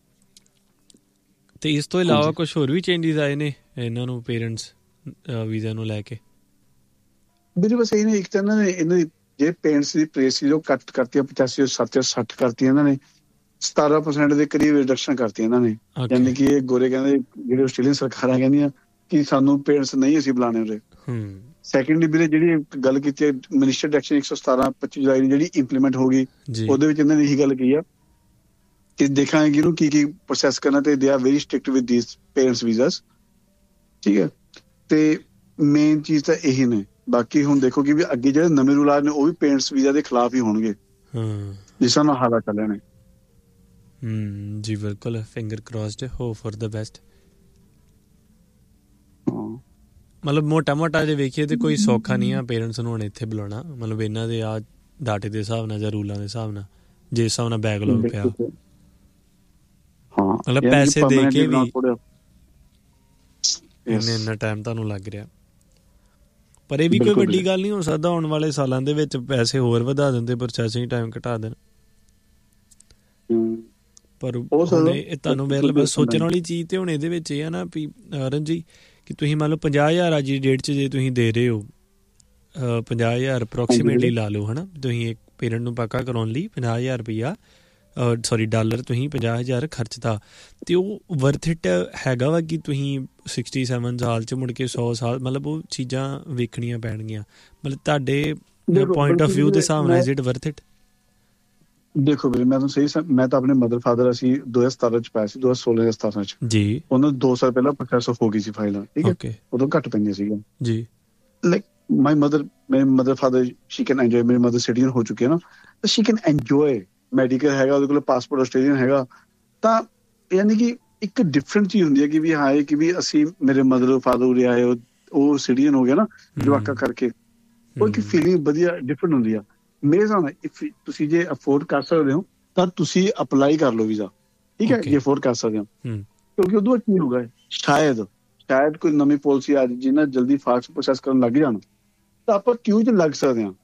ਤੇ ਇਸ ਤੋਂ ਇਲਾਵਾ ਕੁਛ ਹੋਰ ਵੀ ਚੇਂਜਿਸ ਆਏ ਨੇ ਇਹਨਾਂ ਨੂੰ ਪੇਰੈਂਟਸ ਵੀਜ਼ਾ ਨੂੰ ਲੈ ਕੇ? ਵੀਰੇ ਬਸ ਇਹ ਨੇ, ਇੱਕ ਤਾਂ ਇਹਨਾਂ ਨੇ ਇਹਨਾਂ ਦੀ ਜੇ ਪੇਰੈਂਟਸ ਦੀ ਪ੍ਰੇਸ ਸੀ ਉਹ ਕੱਟ ਕਰਤੀ, ਪਚਾਸੀ ਸੱਤ ਸੱਠ ਕਰਤੀ ਇਹਨਾਂ ਨੇ, ਸਤਾਰਾਂ ਪਰਸੈਂਟ ਦੇ ਕਰੀਬ ਰਿਡਕਸ਼ਨ ਕਰਤੀ ਇਹਨਾਂ ਨੇ। ਯਾਨੀ ਕਿ ਇਹ ਗੋਰੇ ਕਹਿੰਦੇ ਜਿਹੜੇ ਆਸਟ੍ਰੇਲੀਅਨ ਸਰਕਾਰਾਂ ਕਹਿੰਦੀਆਂ ਕਿ ਸਾਨੂੰ ਪੇਰੈਂਟਸ ਨਹੀਂ ਅਸੀਂ ਬੁਲਾਣੇ ਉਰੇ। ਸੈਕਿੰਡਲੀ ਵੀਰੇ ਜਿਹੜੀ ਗੱਲ ਕੀਤੀ ਮਿਨਿਸਟਰ ਡਾਇਰੈਕਸ਼ਨ ਇੱਕ ਸੌ ਸਤਾਰਾਂ ਪੱਚੀ ਜੁਲਾਈ ਨੂੰ ਜਿਹੜੀ ਇੰਪਲੀਮੈਂਟ ਹੋ ਗਈ, ਉਹਦੇ ਵਿੱਚ ਇਹਨਾਂ ਨੇ ਇਹੀ ਗੱਲ ਕਹੀ ਆ ਕਿ ਦੇਖਾਂਗੇ ਕਿ ਇਹਨੂੰ ਕੀ ਕੀ ਪ੍ਰੋਸੈਸ ਕਰਨਾ ਤੇ they are very strict with ਦੀਸ parents visas. ਠੀਕ ਹੈ, ਤੇ ਮੇਨ ਚੀਜ਼ ਤਾਂ ਇਹੀ ਨੇ। ਬਾਕੀ ਹੁਣ ਦੇਖੋ ਕਿ ਵੀ ਅੱਗੇ ਜਿਹੜੇ ਨਵੇਂ ਰੂਲ ਆ ਨੇ ਉਹ ਵੀ ਪੇਰੈਂਟਸ ਵੀਜ਼ਾ ਦੇ ਖਿਲਾਫ ਹੀ ਹੋਣਗੇ ਜਿਸ ਨਾਲ ਹਾਲਾ ਚੱਲੇ ਨੇ। ਹੂੰ ਜੀ ਬਿਲਕੁਲ, finger ਕ੍ਰੋਸਡ, hope for the best. ਮਤਲਬ ਮੋਟਾ ਮੋਟਾ ਜੇ ਵੇਖੀਏ ਤੇ ਕੋਈ ਸੌਖਾ ਨਹੀਂ ਆ ਪੇਰੈਂਟਸ ਨੂੰ ਹੁਣ ਇੱਥੇ ਬੁਲਾਉਣਾ, ਮਤਲਬ ਇਹਨਾਂ ਦੇ ਆ ਡਾਟੇ ਦੇ ਹਿਸਾਬ ਨਾਲ ਜਾਂ ਰੂਲਾਂ ਦੇ ਹਿਸਾਬ ਨਾਲ ਜਿਸ ਹਿਸਾਬ ਨਾਲ ਬੈਕਲੌਗ ਪਿਆ, ਮਤਲਬ ਪੈਸੇ ਦੇ ਕੇ ਵੀ ਇੰਨੇ ਇੰਨਾ ਟਾਈਮ ਤੁਹਾਨੂੰ ਲੱਗ ਰਿਹਾ। ਪਰ ਇਹ ਵੀ ਕੋਈ ਵੱਡੀ ਗੱਲ ਨਹੀਂ ਹੋ ਸਕਦਾ, ਆਉਣ ਵਾਲੇ ਸਾਲਾਂ ਦੇ ਵਿੱਚ ਪੈਸੇ ਹੋਰ ਵਧਾ ਦਿੰਦੇ, ਪ੍ਰੋਸੈਸਿੰਗ ਟਾਈਮ ਘਟਾ ਦੇਣ। ਪਰ ਹੁਣ ਇਹ ਤੁਹਾਨੂੰ ਮਤਲਬ ਸੋਚਣ ਵਾਲੀ ਚੀਜ਼ ਤੇ ਹੁਣ ਇਹਦੇ ਵਿੱਚ ਇਹ ਆ ਨਾ ਵੀ ਅਰਨ ਜੀ ਕਿ ਤੁਸੀਂ ਮੰਨ ਲਓ ਪੰਜਾਹ ਹਜ਼ਾਰ ਅੱਜ ਦੀ ਡੇਟ 'ਚ ਜੇ ਤੁਸੀਂ ਦੇ ਰਹੇ ਹੋ, ਪੰਜਾਹ ਹਜ਼ਾਰ ਅਪਰੋਕਸੀਮੇਟਲੀ ਲਾ ਲਓ ਹੈ ਨਾ, ਤੁਸੀਂ ਇੱਕ ਪੇਰੈਂਟ ਨੂੰ ਪੱਕਾ ਕਰਾਉਣ ਲਈ ਪੰਜਾਹ ਹਜ਼ਾਰ ਰੁਪਈਆ ਸੋਰੀ ਡਾਲਰ ਤੁਸੀਂ ਪੰਜਾਹ ਹਜ਼ਾਰ ਖਰਚਦਾ, ਅਤੇ ਉਹ ਵਰਥ ਇਟ ਹੈਗਾ ਵਾ ਕਿ ਤੁਸੀਂ ਸਿਕਸਟੀ ਸੈਵਨ ਸਾਲ 'ਚ ਮੁੜ ਕੇ ਸੌ ਸਾਲ ਮਤਲਬ ਉਹ ਚੀਜ਼ਾਂ ਵੇਖਣੀਆਂ ਪੈਣਗੀਆਂ। ਮਤਲਬ ਤੁਹਾਡੇ ਪੁਆਇੰਟ ਆਫ ਵਿਊ ਦੇ ਹਿਸਾਬ ਨਾਲ ਇਜ਼ ਇਟ ਵਰਥ ਇਟ? ਦੇਖੋ ਵੀਰੇ ਮੈਂ ਤੁਹਾਨੂੰ ਸਹੀ, ਮੈਂ ਤਾਂ ਆਪਣੇ ਮਦਰ ਫਾਦਰ ਅਸੀਂ ਦੋ ਹਜ਼ਾਰ ਸਤਾਰਾਂ ਚ ਪਾਇਆ ਸੀ, ਦੋ ਹਜ਼ਾਰ ਸੋਲਾਂ ਜਾਂ ਸਤਾਰਾਂ ਚ ਜੀ। ਉਹਨਾਂ ਦੋ ਸਾਲ ਪਹਿਲਾਂ ਪ੍ਰੋਸੈਸ ਹੋ ਗਈ ਸੀ ਫਾਈਲਾਂ, ਠੀਕ ਹੈ, ਉਦੋਂ ਘੱਟ ਪੈਂਦੀਆਂ ਸੀਗੀਆਂ ਜੀ। ਲਾਈਕ ਮਾਈ ਮਦਰ, ਮੇਰੇ mother father Shri can enjoy, ਮੇਰੀ ਮਦਰ ਸਿਟੀਜ਼ਨ ਹੋ ਚੁੱਕੀ ਹੈ ਨਾ, ਤਾਂ ਸ਼ੀ ਕੈਨ ਐਨਜੋਏ, ਮੈਡੀਕਲ ਹੈਗਾ ਉਹਦੇ ਕੋਲ, ਪਾਸਪੋਰਟ ਆਸਟ੍ਰੇਲੀਅਨ ਹੈਗਾ, ਤਾਂ ਯਾਨੀ ਕਿ ਇੱਕ ਡਿਫਰੈਂਟ ਚੀਜ਼ ਹੁੰਦੀ ਹੈ ਕਿ ਵੀ ਹਾਂ ਇਹ ਕਿ ਵੀ ਅਸੀਂ ਮੇਰੇ ਮਦਰ ਫਾਦਰ ਉਰੇ ਆਏ, ਉਹ ਸਿਟੀਜ਼ਨ ਹੋ ਗਿਆ ਨਾ ਜਵਾਕਾ ਕਰਕੇ, ਉਹ ਇੱਕ ਫੀਲਿੰਗ ਵਧੀਆ ਡਿਫਰੈਂਟ ਹੁੰਦੀ ਆ। ਮੇਰੇ ਹਿਸਾਬ ਨਾਲ ਇਫ ਤੁਸੀਂ ਜੇ ਅਫੋਰਡ ਕਰ ਸਕਦੇ ਹੋ ਤਾਂ ਤੁਸੀਂ ਅਪਲਾਈ ਕਰ ਲਓ ਵੀਜ਼ਾ, ਠੀਕ ਹੈ, ਜੇ ਅਫੋਰਡ ਕਰ ਸਕਦੇ ਹੋ, ਕਿਉਂਕਿ ਉਦੋਂ ਕੀ ਹੋਊਗਾ ਸ਼ਾਇਦ ਸ਼ਾਇਦ ਕੋਈ ਨਵੀਂ ਪੋਲਿਸੀ ਆ ਜਾਏ ਜਿੰਨਾ ਜਲਦੀ ਫਾਸਟ ਪ੍ਰੋਸੈਸ ਕਰਨ ਲੱਗ ਜਾਣ ਤਾਂ ਆਪਾਂ ਕਿਉਂ ਚ ਲੱਗ ਸਕਦੇ ਹਾਂ।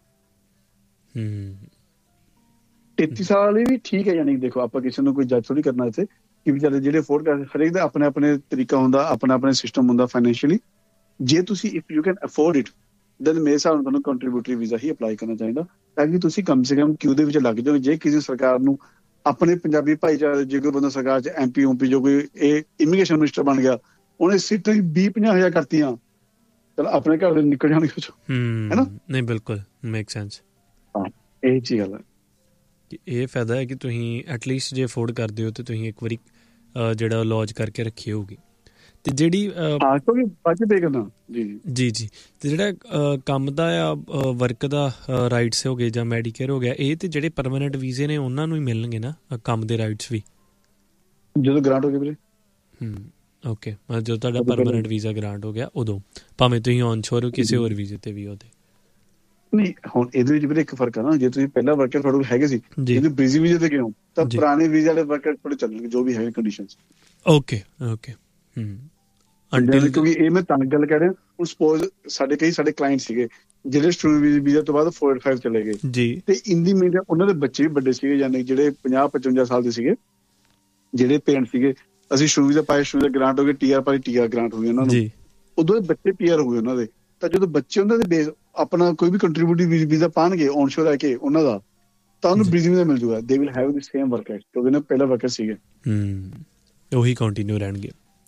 ਤੇਤੀ ਸਾਲ ਵਾਲੇ ਵੀ ਠੀਕ ਹੈ, ਯਾਨੀ ਦੇਖੋ ਆਪਾਂ ਕਿਸੇ ਨੂੰ ਕੋਈ ਜੱਜ ਥੋੜ੍ਹੀ ਕਰਨਾ ਇੱਥੇ ਕਿ ਵਿਚਾਰੇ ਜਿਹੜੇ ਅਫੋਰਡ ਕਰ, ਹਰੇਕ ਦਾ ਆਪਣੇ ਆਪਣੇ ਤਰੀਕਾ ਹੁੰਦਾ, ਆਪਣਾ ਆਪਣਾ ਸਿਸਟਮ ਹੁੰਦਾ ਫਾਈਨੈਂਸ਼ੀਅਲੀ। ਜੇ ਤੁਸੀਂ if you can afford it then ਮੇਰੇ ਹਿਸਾਬ ਨਾਲ ਤੁਹਾਨੂੰ ਕੰਟਰੀਬਿਊਟਰੀ ਵੀਜ਼ਾ ਹੀ ਅਪਲਾਈ ਕਰਨਾ ਚਾਹੀਦਾ, ਤਾਂ ਕਿ ਤੁਸੀਂ ਕਮ ਸੇ ਕਮ ਕਿਊ ਦੇ ਵਿੱਚ ਲੱਗ ਜਾਓ। ਜੇ ਕਿਸੇ ਸਰਕਾਰ ਨੂੰ ਆਪਣੇ ਪੰਜਾਬੀ ਭਾਈਚਾਰੇ ਜੇ ਕੋਈ ਬੰਦਾ ਸਰਕਾਰ 'ਚ ਐਮ ਪੀ ਓਮ ਪੀ ਜੋ ਕੋਈ ਇਹ ਇਮੀਗ੍ਰੇਸ਼ਨ ਮਿਨਿਸਟਰ ਬਣ ਗਿਆ, ਉਹਨੇ ਸੀਟਾਂ ਵੀਹ ਪੰਜਾਹ ਹਜ਼ਾਰ ਕਰਤੀਆਂ, ਚਲ ਆਪਣੇ ਘਰ ਦੇ ਨਿਕਲ ਜਾਣਗੇ ਹੈ ਨਾ। ਨਹੀਂ ਬਿਲਕੁਲ ਮੇਕ ਸੈਂਸ। ਹਾਂ ਇਹ ਚੀਜ਼ ਗੱਲ ਹੈ ਕਿ ਇਹ ਫਾਇਦਾ ਹੈ ਕਿ ਤੁਸੀਂ ਐਟਲੀਸਟ ਜੇ ਅਫੋਰਡ ਕਰਦੇ ਹੋ ਤਾਂ ਤੁਸੀਂ ਇੱਕ ਵਾਰੀ ਜਿਹੜਾ ਲੌਜ ਕਰਕੇ ਰੱਖੀ ਹੋਊਗੀ। ਤੇ ਜਿਹੜੀ ਜੀ ਜੀ ਜੀ ਤੇ ਜਿਹੜਾ ਕੰਮ ਦਾ ਆ ਵਰਕ ਦਾ ਰਾਈਟਸ ਹੋ ਗਏ ਜਾਂ ਮੈਡੀਕੇਅਰ ਹੋ ਗਿਆ, ਇਹ ਤੇ ਜਿਹੜੇ ਪਰਮਾਨੈਂਟ ਵੀਜ਼ੇ ਨੇ ਉਹਨਾਂ ਨੂੰ ਹੀ ਮਿਲਣਗੇ ਨਾ ਕੰਮ ਦੇ ਰਾਈਟਸ ਵੀ ਜਦੋਂ ਗ੍ਰਾਂਟ ਹੋ ਗਏ ਵੀਰੇ। ਹੂੰ ਓਕੇ, ਮਤਲਬ ਜਦੋਂ ਤੁਹਾਡਾ ਪਰਮਾਨੈਂਟ ਵੀਜ਼ਾ ਗ੍ਰਾਂਟ ਹੋ ਗਿਆ ਉਦੋਂ, ਭਾਵੇਂ ਤੁਸੀਂ ਔਨ ਸ਼ੋਰ ਹੋ ਕਿਸੇ ਹੋਰ ਵੀਜ਼ੇ ਤੇ ਵੀ ਉਹਦੇ ਨਹੀਂ। ਹੁਣ ਇਹਦੇ ਵਿੱਚ ਵੀਰੇ ਇੱਕ ਫਰਕ ਆ ਨਾ, ਜੇ ਤੁਸੀਂ ਪਹਿਲਾਂ ਵਰਕਰ ਤੁਹਾਡੇ ਕੋਲ ਹੈਗੇ ਸੀ, ਜੇ ਬ੍ਰਿਜੀ ਵੀਜ਼ੇ ਤੇ ਗਏ ਹੋ ਤਾਂ ਪੁਰਾਣੇ ਵੀਜ਼ੇ ਵਾਲੇ ਵਰਕਰ ਤੁਹਾਡੇ ਚੱਲਣਗੇ ਜੋ ਵੀ ਹੈਗੇ ਕੰਡੀਸ਼ਨਸ। ਓਕੇ ਓਕੇ ਹੂੰ ਕਿਉਂਕਿ ਇਹ ਮੈਂ ਤਾਂ ਗੱਲ ਕਹਿ ਰਿਹਾ, ਹੁਣ ਸਪੋਜ਼ ਸਾਡੇ ਕਈ ਸਾਡੇ ਕਲਾਇੰਟ ਸੀਗੇ ਜਿਹੜੇ ਸਟੂਡੈਂਟ ਵੀਜ਼ਾ ਤੋਂ ਬਾਅਦ ਫੋਰ ਫਾਈਵ ਚਲੇ ਗਏ ਜੀ, ਤੇ ਇੰਦੀ ਮੀਨ ਉਹਨਾਂ ਦੇ ਬੱਚੇ ਵੀ ਵੱਡੇ ਸੀਗੇ, ਯਾਨੀ ਜਿਹੜੇ ਪੰਜਾਹ ਪਚਵੰਜਾ ਸਾਲ ਦੇ ਸੀਗੇ, ਜਿਹੜੇ ਪੇਰੈਂਟ ਸੀਗੇ। ਅਸੀਂ ਸ਼ੁਰੂ ਵੀਜ਼ਾ ਪਾਏ, ਸ਼ੁਰੂ ਦਾ ਗ੍ਰਾਂਟ ਹੋ ਗਏ, ਟੀ ਆਰ ਪਾਈ, ਟੀ ਆਰ ਗ੍ਰਾਂਟ ਹੋ ਗਈ ਉਹਨਾਂ ਨੂੰ, ਉਦੋਂ ਬੱਚੇ ਪੀ ਆਰ ਹੋ ਗਏ ਉਹਨਾਂ ਦੇ। ਤਾਂ ਜਦੋਂ ਬੱਚੇ ਉਹਨਾਂ ਦੇ ਬੇਸ ਆਪਣਾ ਕੋਈ ਵੀ ਕੰਟਰੀਬਿਊਟਿਵ ਵੀਜ਼ਾ ਪਾਉਣਗੇ ਔਨ ਸ਼ੋਰ ਰਹਿ ਕੇ ਉਹਨਾਂ ਦਾ, ਤਾਂ ਉਹਨੂੰ ਬ੍ਰਿਜੀ ਵੀਜ਼ਾ ਮਿਲ ਜੂਗਾ। They will have the same work at, ਕਿਉਂਕਿ ਉਹਨਾਂ ਪਹਿਲਾਂ ਵਰਕਰ ਸੀਗੇ, ਉਹੀ ਕੰਟੀਨਿਊ ਰਹਿਣਗੇ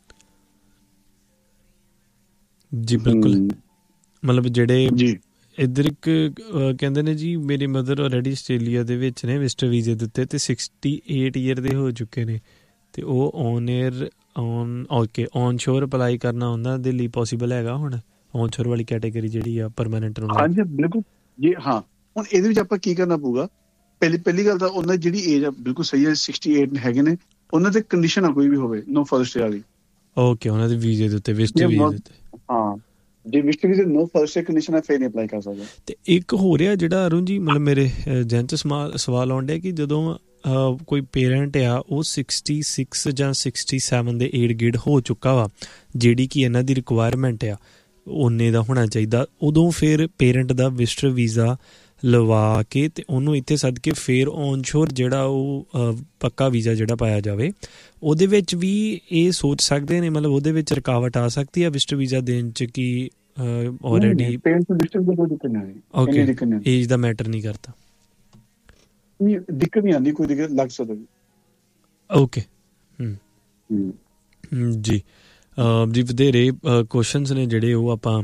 ਜੀ। ਬਿਲਕੁਲ, ਮਤਲਬ ਜਿਹੜੇ ਇੱਧਰ ਇੱਕ ਕਹਿੰਦੇ ਨੇ ਜੀ ਮੇਰੀ ਮਦਰ ਆਲਰੇਡੀ ਆਸਟ੍ਰੇਲੀਆ ਦੇ ਵਿੱਚ ਨੇ ਵਿਜ਼ਟਰ ਵੀਜ਼ੇ ਦੇ ਉੱਤੇ, ਤੇ ਸਿਕਸਟੀ ਏਟ ਈਅਰ ਦੇ ਹੋ ਚੁੱਕੇ ਨੇ, ਤੇ ਉਹ on air on okay on sure apply ਕਰਨਾ ਉਹਨਾਂ ਦੇ ਲਈ ਪੋਸੀਬਲ ਹੈਗਾ ਹੁਣ, ਔਨ ਸ਼ੋਰ ਵਾਲੀ ਕੈਟੇਗਰੀ ਜਿਹੜੀ ਆ ਪਰਮਾਨੈਂਟ ਨੂੰ। ਹਾਂਜੀ ਬਿਲਕੁਲ ਜੀ। ਹਾਂ ਹੁਣ ਇਹਦੇ ਵਿੱਚ ਆਪਾਂ ਕੀ ਕਰਨਾ ਪਊਗਾ, ਪਹਿਲੀ ਪਹਿਲੀ ਗੱਲ ਤਾਂ ਉਹਨਾਂ ਦੀ ਜਿਹੜੀ ਏਜ ਆ ਬਿਲਕੁਲ ਸਹੀ ਹੈ, ਸਿਕਸਟੀ ਏਟ ਹੈਗੇ ਨੇ, ਉਹਨਾਂ ਤੇ ਕੰਡੀਸ਼ਨ ਆ ਕੋਈ ਵੀ ਹੋਵੇ ਨੋ ਫਰਸਟ ਵਾਲੀ, ਓਕੇ, ਉਹਨਾਂ ਦੇ ਵੀਜ਼ੇ ਦੇ ਉੱਤੇ, ਵਿਜ਼ਟਰ ਵੀਜ਼ੇ ਦੇ ਉੱਤੇ। ਹਾਂ, ਜੇ ਵਿਜ਼ਟਰ ਵੀਜ਼ੇ ਨੋ ਫਰਸਟ ਕੰਡੀਸ਼ਨ ਹੈ ਫਿਰ ਨਹੀਂ ਅਪਲਾਈ ਕਰ ਸਕਦੇ। ਤੇ ਇੱਕ ਹੋ ਰਿਹਾ ਜਿਹੜਾ ਅਰੁਣ ਜੀ, ਮਤਲਬ ਮੇਰੇ ਜਨ 'ਚ ਸਵਾਲ ਆਉਣ ਡਿਆ ਕਿ ਜਦੋਂ ਕੋਈ ਪੇਰੈਂਟ ਆ ਉਹ ਸਿਕਸਟੀ ਸਿਕਸ ਜਾਂ ਸਿਕਸਟੀ ਸੈਵਨ ਦੇ ਏਡ ਗੇਡ ਹੋ ਚੁੱਕਾ ਵਾ, ਜਿਹੜੀ ਕਿ ਇਹਨਾਂ ਦੀ ਰਿਕੁਆਇਰਮੈਂਟ ਆ ਓਨੇ ਦਾ ਹੋਣਾ ਚਾਹੀਦਾ, ਉਦੋਂ ਫਿਰ ਪੇਰੈਂਟ ਦਾ ਵਿਜ਼ਟਰ ਵੀਜ਼ਾ ਲਵਾ ਕੇ ਅਤੇ ਉਹਨੂੰ ਇੱਥੇ ਸੱਦ ਕੇ ਫਿਰ ਔਨਸ਼ੋਰ ਜਿਹੜਾ ਉਹ ਪੱਕਾ ਵੀਜ਼ਾ ਜਿਹੜਾ ਪਾਇਆ ਜਾਵੇ, ਉਹਦੇ ਵਿੱਚ ਵੀ ਇਹ ਸੋਚ ਸਕਦੇ ਨੇ, ਮਤਲਬ ਉਹਦੇ ਵਿੱਚ ਰੁਕਾਵਟ ਆ ਸਕਦੀ ਆ ਵਿਜ਼ਟਰ ਵੀਜ਼ਾ ਦੇਣ 'ਚ ਕਿ ਆਲਰੇਡੀ ਓਕੇ ਏਜ ਦਾ ਮੈਟਰ ਨਹੀਂ ਕਰਦਾ? ਦਿੱਕਤ ਨਹੀਂ ਆਉਂਦੀ, ਕੋਈ ਦਿੱਕਤ ਲੱਗ ਸਕਦੀ। ਓਕੇ ਜੀ ਜੀ ਵਧੇਰੇ ਕੁਐਸ਼ਚਨਸ ਨੇ ਜਿਹੜੇ ਉਹ ਆਪਾਂ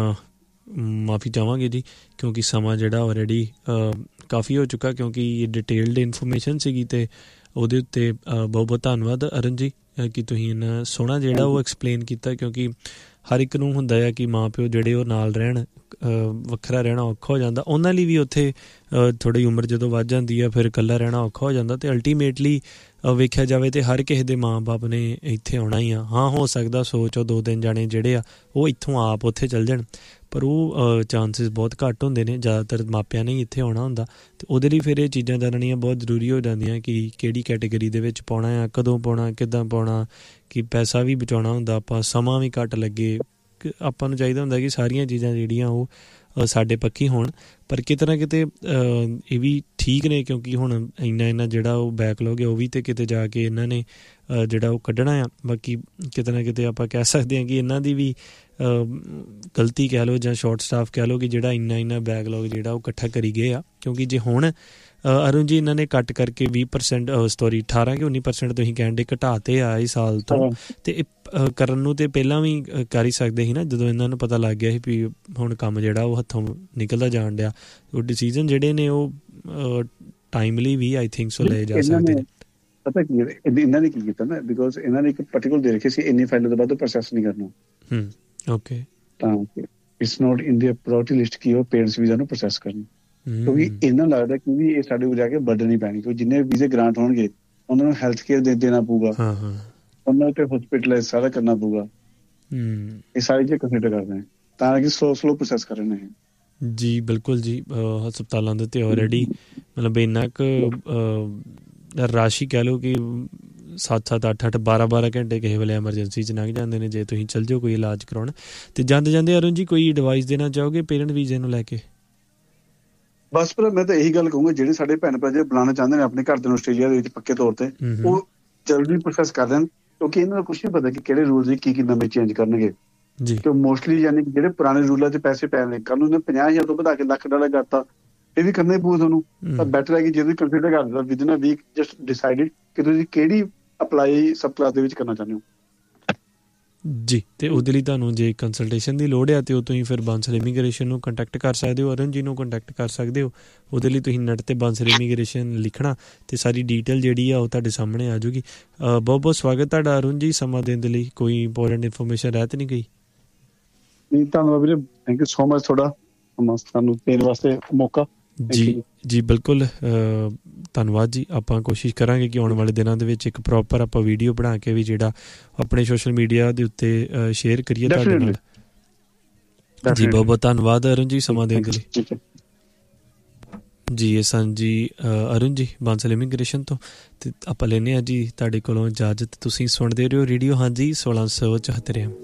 ਮਾਫੀ ਚਾਹਾਂਗੇ ਜੀ, ਕਿਉਂਕਿ ਸਮਾਂ ਜਿਹੜਾ ਆਲਰੇਡੀ ਕਾਫੀ ਹੋ ਚੁੱਕਾ, ਕਿਉਂਕਿ ਡਿਟੇਲਡ ਇਨਫੋਰਮੇਸ਼ਨ ਸੀਗੀ ਅਤੇ ਉਹਦੇ ਉੱਤੇ ਬਹੁਤ ਬਹੁਤ ਧੰਨਵਾਦ ਅਰੁਣ ਜੀ ਕਿ ਤੁਸੀਂ ਇੰਨਾ ਸੋਹਣਾ ਜਿਹੜਾ ਉਹ ਐਕਸਪਲੇਨ ਕੀਤਾ, ਕਿਉਂਕਿ ਹਰ ਇੱਕ ਨੂੰ ਹੁੰਦਾ ਆ ਕਿ ਮਾਂ ਪਿਓ ਜਿਹੜੇ ਉਹ ਨਾਲ ਰਹਿਣ, ਵੱਖਰਾ ਰਹਿਣਾ ਔਖਾ ਹੋ ਜਾਂਦਾ ਉਹਨਾਂ ਲਈ ਵੀ, ਉੱਥੇ ਥੋੜ੍ਹੀ ਉਮਰ ਜਦੋਂ ਵੱਧ ਜਾਂਦੀ ਆ ਫਿਰ ਇਕੱਲਾ ਰਹਿਣਾ ਔਖਾ ਹੋ ਜਾਂਦਾ, ਅਤੇ ਅਲਟੀਮੇਟਲੀ ਵੇਖਿਆ ਜਾਵੇ ਤਾਂ ਹਰ ਕਿਸੇ ਦੇ ਮਾਂ ਬਾਪ ਨੇ ਇੱਥੇ ਆਉਣਾ ਹੀ ਆ। ਹਾਂ, ਹੋ ਸਕਦਾ ਸੋਚੋ ਦੋ ਤਿੰਨ ਜਾਣੇ ਜਿਹੜੇ ਆ ਉਹ ਇੱਥੋਂ ਆਪ ਉੱਥੇ ਚੱਲ ਜਾਣ, ਪਰ ਉਹ ਚਾਂਸਿਸ ਬਹੁਤ ਘੱਟ ਹੁੰਦੇ ਨੇ, ਜ਼ਿਆਦਾਤਰ ਮਾਪਿਆਂ ਨੇ ਹੀ ਇੱਥੇ ਆਉਣਾ ਹੁੰਦਾ, ਅਤੇ ਉਹਦੇ ਲਈ ਫਿਰ ਇਹ ਚੀਜ਼ਾਂ ਜਾਣਨੀਆਂ ਬਹੁਤ ਜ਼ਰੂਰੀ ਹੋ ਜਾਂਦੀਆਂ ਕਿ ਕਿਹੜੀ ਕੈਟੇਗਰੀ ਦੇ ਵਿੱਚ ਪਾਉਣਾ ਆ, ਕਦੋਂ ਪਾਉਣਾ, ਕਿੱਦਾਂ ਪਾਉਣਾ, ਕਿ ਪੈਸਾ ਵੀ ਬਚਾਉਣਾ ਹੁੰਦਾ ਆਪਾਂ, ਸਮਾਂ ਵੀ ਘੱਟ ਲੱਗੇ, ਆਪਾਂ ਨੂੰ ਚਾਹੀਦਾ ਹੁੰਦਾ ਕਿ ਸਾਰੀਆਂ ਚੀਜ਼ਾਂ ਜਿਹੜੀਆਂ ਉਹ ਸਾਡੇ ਪੱਖੀ ਹੋਣ। ਪਰ ਕਿਤੇ ਨਾ ਕਿਤੇ ਇਹ ਵੀ ਠੀਕ ਨੇ, ਕਿਉਂਕਿ ਹੁਣ ਇੰਨਾ ਇੰਨਾ ਜਿਹੜਾ ਉਹ ਬੈਕਲੌਗ ਹੈ ਉਹ ਵੀ ਤਾਂ ਕਿਤੇ ਜਾ ਕੇ ਇਹਨਾਂ ਨੇ ਜਿਹੜਾ ਉਹ ਕੱਢਣਾ ਆ। ਬਾਕੀ ਕਿਤੇ ਨਾ ਕਿਤੇ ਆਪਾਂ ਕਹਿ ਸਕਦੇ ਹਾਂ ਕਿ ਇਹਨਾਂ ਦੀ ਵੀ ਗਲਤੀ ਕਹਿ ਲਓ ਜਾਂ ਸ਼ਾਰਟ ਸਟਾਫ ਕਹਿ ਲਓ ਕਿ ਜਿਹੜਾ ਇੰਨਾ ਇੰਨਾ ਬੈਕਲੌਗ ਜਿਹੜਾ ਉਹ ਇਕੱਠਾ ਕਰੀ ਗਏ ਆ, ਕਿਉਂਕਿ ਜੇ ਹੁਣ ਅਰੁਣ ਜੀ ਇਹਨਾਂ ਨੇ ਕੱਟ ਕਰਕੇ ਵੀਹ ਪਰਸੈਂਟ ਸੋਰੀ ਅਠਾਰਾਂ ਕਿ ਉੱਨੀ ਪਰਸੈਂਟ ਤੁਸੀਂ ਕਹਿਣ ਡੇ ਘਟਾਤੇ ਆ ਇਸ ਸਾਲ ਤੋਂ, ਅਤੇ ਕਰਨ ਨੂੰ ਤਾਂ ਪਹਿਲਾਂ ਵੀ ਕਰ ਹੀ ਸਕਦੇ ਸੀ ਨਾ, ਜਦੋਂ ਇਹਨਾਂ ਨੂੰ ਪਤਾ ਲੱਗ ਗਿਆ ਸੀ ਵੀ ਹੁਣ ਕੰਮ ਜਿਹੜਾ ਉਹ ਹੱਥੋਂ ਨਿਕਲਦਾ ਜਾਣ ਡਿਆ। ਉਹ ਡਿਸੀਜ਼ਨ ਜਿਹੜੇ ਨੇ ਉਹ timely we I think so ਲਏ ਜਾ ਸਕਦੇ ਨੇ। ਪਤਾ ਕੀ ਇਹਨਾਂ ਨੇ ਕੀ ਕੀਤਾ ਨਾ, ਬਿਕੋਜ਼ ਇਹਨਾਂ ਨੇ ਇੱਕ ਪਰਟੀਕੂਲਰ ਦੇ ਰੱਖੇ ਸੀ ਇੰਨੀ ਫਾਈਲ ਤੋਂ ਬਾਅਦ ਪ੍ਰੋਸੈਸ ਨਹੀਂ ਕਰਨਾ। ਹੂੰ ਓਕੇ, ਤਾਂ it's not in the priority list ਕਿ ਉਹ ਪੇਰੈਂਟਸ ਵੀਜ਼ਾ ਨੂੰ ਪ੍ਰੋਸੈਸ ਕਰਨ, ਕਿਉਂਕਿ ਇਹਨਾਂ ਲੱਗਦਾ ਕਿ ਵੀ ਇਹ ਸਾਡੇ ਕੋਲ ਜਾ ਕੇ ਬਰਡਨ ਨਹੀਂ ਪੈਣੀ, ਕਿਉਂਕਿ ਜਿੰਨੇ ਵੀਜ਼ੇ ਗ੍ਰਾਂਟ ਹੋਣਗੇ ਉਹਨਾਂ ਨੂੰ ਹੈਲਥ ਕੇਅਰ ਦੇ ਦੇਣਾ ਪਊਗਾ, ਉਹਨਾਂ ਉੱਤੇ ਹਸਪੀਟਲਾਈਜ਼ ਸਾਰਾ ਕਰਨਾ ਪਊਗਾ, ਇਹ ਸਾਰੀ ਚੀਜ਼ਾਂ ਕੰਸੀਡਰ ਕਰਦੇ ਨੇ, ਤਾਂ ਕਿ ਸਲੋ ਸਲੋ ਪ੍ਰੋਸੈਸ ਕਰ ਰਹੇ ਨੇ। ਜੀ ਬਿਲਕੁਲ ਜੀ, ਹਸਪਤਾਲਾਂ ਦੇ ਉੱਤੇ ਆਲਰੇਡੀ ਮਤਲਬ ਇੰਨਾ ਕੁ ਰਾਸ਼ੀ ਕਹਿ ਲਓ ਕਿ ਸੱਤ ਸੱਤ ਅੱਠ ਅੱਠ ਬਾਰਾਂ ਬਾਰਾਂ ਘੰਟੇ ਕਿਸੇ ਵੇਲੇ ਐਮਰਜੈਂਸੀ 'ਚ ਲੰਘ ਜਾਂਦੇ ਨੇ ਜੇ ਤੁਸੀਂ ਚੱਲ ਜਾਓ ਕੋਈ ਇਲਾਜ ਕਰਾਉਣ। ਅਤੇ ਜਾਂਦੇ ਜਾਂਦੇ ਅਰੁਣ ਜੀ ਕੋਈ ਐਡਵਾਈਸ ਦੇਣਾ ਚਾਹੋਗੇ ਪੇਰੈਂਟ ਵੀਜ਼ੇ ਨੂੰ ਲੈ ਕੇ? ਬਸ ਪਰ ਮੈਂ ਤਾਂ ਇਹੀ ਗੱਲ ਕਹੂੰਗਾ, ਜਿਹੜੇ ਸਾਡੇ ਭੈਣ ਭਰਾ ਜਿਹੜੇ ਬੁਲਾਉਣਾ ਚਾਹੁੰਦੇ ਨੇ ਆਪਣੇ ਘਰ ਦੇ ਨੂੰ ਆਸਟ੍ਰੇਲੀਆ ਦੇ ਵਿੱਚ ਪੱਕੇ ਤੌਰ ਤੇ, ਉਹ ਜਲਦੀ ਪ੍ਰੋਸੈਸ ਕਰ ਦੇਣ, ਕਿਉਂਕਿ ਇਹਨਾਂ ਨੂੰ ਕੁਛ ਨਹੀਂ ਪਤਾ ਕਿ ਕਿਹੜੇ ਰੂਲਸ ਕੀ ਕੀ ਨਵੇਂ ਚੇਂਜ ਕਰਨਗੇ। ਤੇ ਮੋਸਟਲੀ ਯਾਨੀ ਕਿ ਜਿਹੜੇ ਪੁਰਾਣੇ ਰੂਲਾਂ 'ਚ ਪੈਸੇ ਪੈ ਨੇ, ਕੱਲ੍ਹ ਨੂੰ ਪੰਜਾਹ ਹਜ਼ਾਰ ਤੋਂ ਵਧਾ ਕੇ ਲੱਖ ਡਾਲਰ ਕਰਤਾ, ਇਹ ਵੀ ਕਰਨਾ ਹੀ ਪਊ ਤੁਹਾਨੂੰ। ਪਰ ਬੈਟਰ ਹੈ ਕਿ ਜੇ ਤੁਸੀਂ ਕੰਸੀਡਰ ਕਰ ਦਿੰਦਾ ਵਿਦਿਨ ਅ ਵੀਕ ਜਸਟ ਡਿਸਾਈਡਡ ਕਿ ਤੁਸੀਂ ਕਿਹੜੀ ਅਪਲਾਈ ਸਬ ਕਲਾਸ ਦੇ ਵਿੱਚ ਕਰਨਾ ਚਾਹੁੰਦੇ ਹੋ ਜੀ। ਅਤੇ ਉਹਦੇ ਲਈ ਤੁਹਾਨੂੰ ਜੇ ਕੰਸਲਟੇਸ਼ਨ ਦੀ ਲੋੜ ਆ ਤਾਂ ਉਹ ਤੁਸੀਂ ਫਿਰ ਬਾਂਸਲ ਇਮੀਗ੍ਰੇਸ਼ਨ ਨੂੰ ਕੰਟੈਕਟ ਕਰ ਸਕਦੇ ਹੋ, ਅਰੁਣ ਜੀ ਨੂੰ ਕੰਟੈਕਟ ਕਰ ਸਕਦੇ ਹੋ। ਉਹਦੇ ਲਈ ਤੁਸੀਂ ਨੈੱਟ 'ਤੇ ਬਾਂਸਲ ਇਮੀਗ੍ਰੇਸ਼ਨ ਲਿਖਣਾ ਅਤੇ ਸਾਰੀ ਡੀਟੇਲ ਜਿਹੜੀ ਆ ਉਹ ਤੁਹਾਡੇ ਸਾਹਮਣੇ ਆ ਜਾਊਗੀ। ਬਹੁਤ ਬਹੁਤ ਸਵਾਗਤ ਤੁਹਾਡਾ ਅਰੁਣ ਜੀ, ਸਮਾਂ ਦੇਣ ਦੇ ਲਈ। ਕੋਈ ਇੰਪੋਰਟੈਂਟ ਇਨਫੋਰਮੇਸ਼ਨ ਰਹਿ ਤਾਂ ਨਹੀਂ ਗਈ? ਨਹੀਂ, ਧੰਨਵਾਦ ਵੀਰੇ, ਥੈਂਕ ਯੂ ਸੋ ਮਚ ਤੁਹਾਡਾ ਸਾਨੂੰ ਦੇਣ ਵਾਸਤੇ ਮੌਕਾ। ਜੀ ਜੀ ਬਿਲਕੁਲ ਧੰਨਵਾਦ ਜੀ। ਆਪਾਂ ਕੋਸ਼ਿਸ਼ ਕਰਾਂਗੇ ਕਿ ਆਉਣ ਵਾਲੇ ਦਿਨਾਂ ਦੇ ਵਿੱਚ ਇੱਕ ਪ੍ਰੋਪਰ ਆਪਾਂ ਵੀਡੀਓ ਬਣਾ ਕੇ ਵੀ ਜਿਹੜਾ ਆਪਣੇ ਸੋਸ਼ਲ ਮੀਡੀਆ ਦੇ ਉੱਤੇ ਸ਼ੇਅਰ ਕਰੀਏ ਤੁਹਾਡੇ ਨਾਲ। ਜੀ ਬਹੁਤ ਬਹੁਤ ਧੰਨਵਾਦ ਅਰੁਣ ਜੀ ਸਮਾਂ ਦੇਣ ਦੇ ਲਈ। ਜੀ ਇਹ ਸਨ ਜੀ ਅਰੁਣ ਜੀ ਬਾਂਸਲ ਇਮੀਗ੍ਰੇਸ਼ਨ ਤੋਂ, ਅਤੇ ਆਪਾਂ ਲੈਂਦੇ ਹਾਂ ਜੀ ਤੁਹਾਡੇ ਕੋਲੋਂ ਇਜਾਜ਼ਤ। ਤੁਸੀਂ ਸੁਣਦੇ ਰਹੋ ਰੇਡੀਓ ਹਾਂਜੀ ਸੋਲਾਂ ਸੌ ਚੁਹੱਤਰ ਐਮ।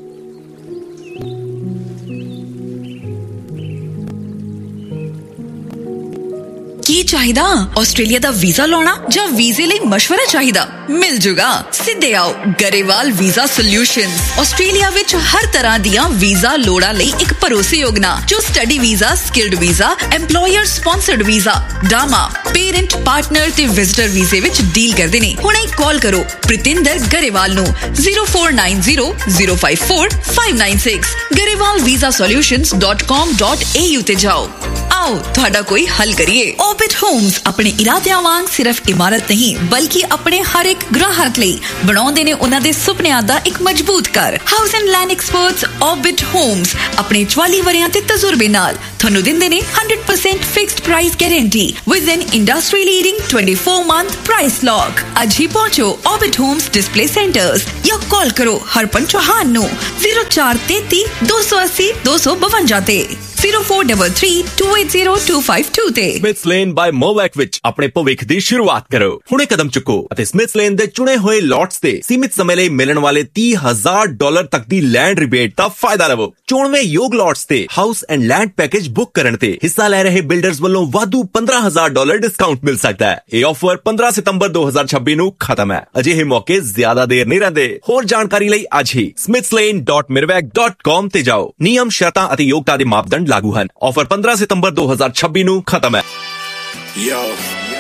ਕੀ ਚਾਹੀਦਾ? ਆਸਟ੍ਰੇਲੀਆ ਦਾ ਵੀਜ਼ਾ ਲਾਉਣਾ ਜਾਂ ਵੀਜ਼ੇ ਲਈ ਮਸ਼ਵਰਾ ਚਾਹੀਦਾ? ਮਿਲ ਜੂਗਾ। ਸਿੱਧੇ ਆਓ ਗਰੇਵਾਲ ਵੀਜ਼ਾ ਸੋਲਿਊਸ਼ਨਸ। ਆਸਟ੍ਰੇਲੀਆ ਵਿੱਚ ਹਰ ਤਰ੍ਹਾਂ ਦੀਆਂ ਵੀਜ਼ਾ ਲੋੜਾਂ ਲਈ ਇੱਕ ਭਰੋਸੇਯੋਗ ਨਾਂ, ਜੋ study visa, skilled visa, employer sponsored visa, ਡਾਮਾ, parent, partner ਤੇ ਵਿਜ਼ਟਰ ਵੀਜ਼ੇ ਵਿੱਚ ਡੀਲ ਕਰਦੇ ਨੇ। ਹੁਣੇ ਕਾਲ ਕਰੋ ਪ੍ਰਿਤਿੰਦਰ ਗਰੇਵਾਲ ਨੂੰ zero four nine zero zero five four five nine six. Grewal visa solutions dot com dot A you ਤੇ ਜਾਓ। ਆਓ ਤੁਹਾਡਾ ਕੋਈ ਹੱਲ ਕਰੀਏ। Orbit Homes ਆਪਣੇ ਇਰਾਦਿਆਂ ਵਾਂਗ ਸਿਰਫ ਇਮਾਰਤ ਨਹੀਂ ਬਲਕਿ ਆਪਣੇ ਹਰ ਇੱਕ ਗ੍ਰਾਹਕ ਲਈ ਬਣਾਉਂਦੇ ਨੇ ਉਹਨਾਂ ਦੇ ਸੁਪਨਿਆਂ ਦਾ ਇੱਕ ਮਜ਼ਬੂਤ ਘਰ। House and land experts Orbit Homes ਆਪਣੇ ਚੁਆਲੀ ਵਰਿਆਂ ਤੇ ਤਜਰਬੇ ਨਾਲ ਤੁਹਾਨੂੰ ਦਿੰਦੇ ਨੇ one hundred percent fixed price guarantee with N industry leading twenty-four month price lock. ਅੱਜ ਹੀ ਪਹੁੰਚੋ Orbit Homes ਡਿਸਪਲੇ ਸੈਂਟਰਸ ਜਾਂ ਕਾਲ ਕਰੋ ਹਰਪਨ ਚੌਹਾਨ ਨੂੰ zero four three three two eight zero two two two two ਤੇ zero four three three two eight zero two five two ਤੇ। ਸਮਿਥਸ lane ਬਾਈ ਮੋਵੈਕ ਵਿੱਚ ਆਪਣੇ ਭਵਿੱਖ ਦੀ ਸ਼ੁਰੂਆਤ ਕਰੋ। ਹੁਣੇ ਕਦਮ ਚੁੱਕੋ ਅਤੇ ਸਮਿਥਸ ਲੇਨ ਦੇ ਚੁਣੇ ਹੋਏ ਲੋਟਸ ਤੇ ਸੀਮਿਤ ਸਮੇਂ ਲਈ ਮਿਲਣ ਵਾਲੇ ਤੀਹ ਹਜ਼ਾਰ ਡਾਲਰ ਤੱਕ ਦੀ ਲੈਂਡ ਰਿਬੇਟ ਦਾ ਫਾਇਦਾ ਲਵੋ। ਚੋਣਵੇਂ ਯੋਗ ਲੋਟਸ ਤੇ house and land package book ਕਰਨ ਤੇ ਹਿੱਸਾ ਲੈ ਰਹੇ ਬਿਲਡਰਸ ਵੱਲੋਂ ਵਾਧੂ ਪੰਦਰਾਂ ਹਜ਼ਾਰ ਡਾਲਰ ਡਿਸਕਾਊਂਟ ਮਿਲ ਸਕਦਾ ਹੈ। ਇਹ ਆਫਰ ਪੰਦਰਾਂ ਸਤੰਬਰ ਦੋ ਹਜ਼ਾਰ ਛੱਬੀ ਨੂੰ ਖਤਮ ਹੈ। ਅਜਿਹੇ ਮੌਕੇ ਜ਼ਿਆਦਾ ਦੇਰ ਨਹੀਂ ਰਹਿੰਦੇ। ਹੋਰ ਜਾਣਕਾਰੀ ਲਈ ਅੱਜ ਹੀ smiths lane dot mirwak dot com ਤੇ ਜਾਓ। ਨਿਯਮ ਸ਼ਰਤਾਂ ਅਤੇ ਯੋਗਤਾ ਦੇ ਮਾਪਦੰਡ ਲਾਗੂ ਹਨ। ਆਫਰ ਪੰਦਰਾਂ ਸਤੰਬਰ ਦੋ ਹਜ਼ਾਰ ਛੱਬੀ ਨੂੰ ਖਤਮ ਹੈ। Yo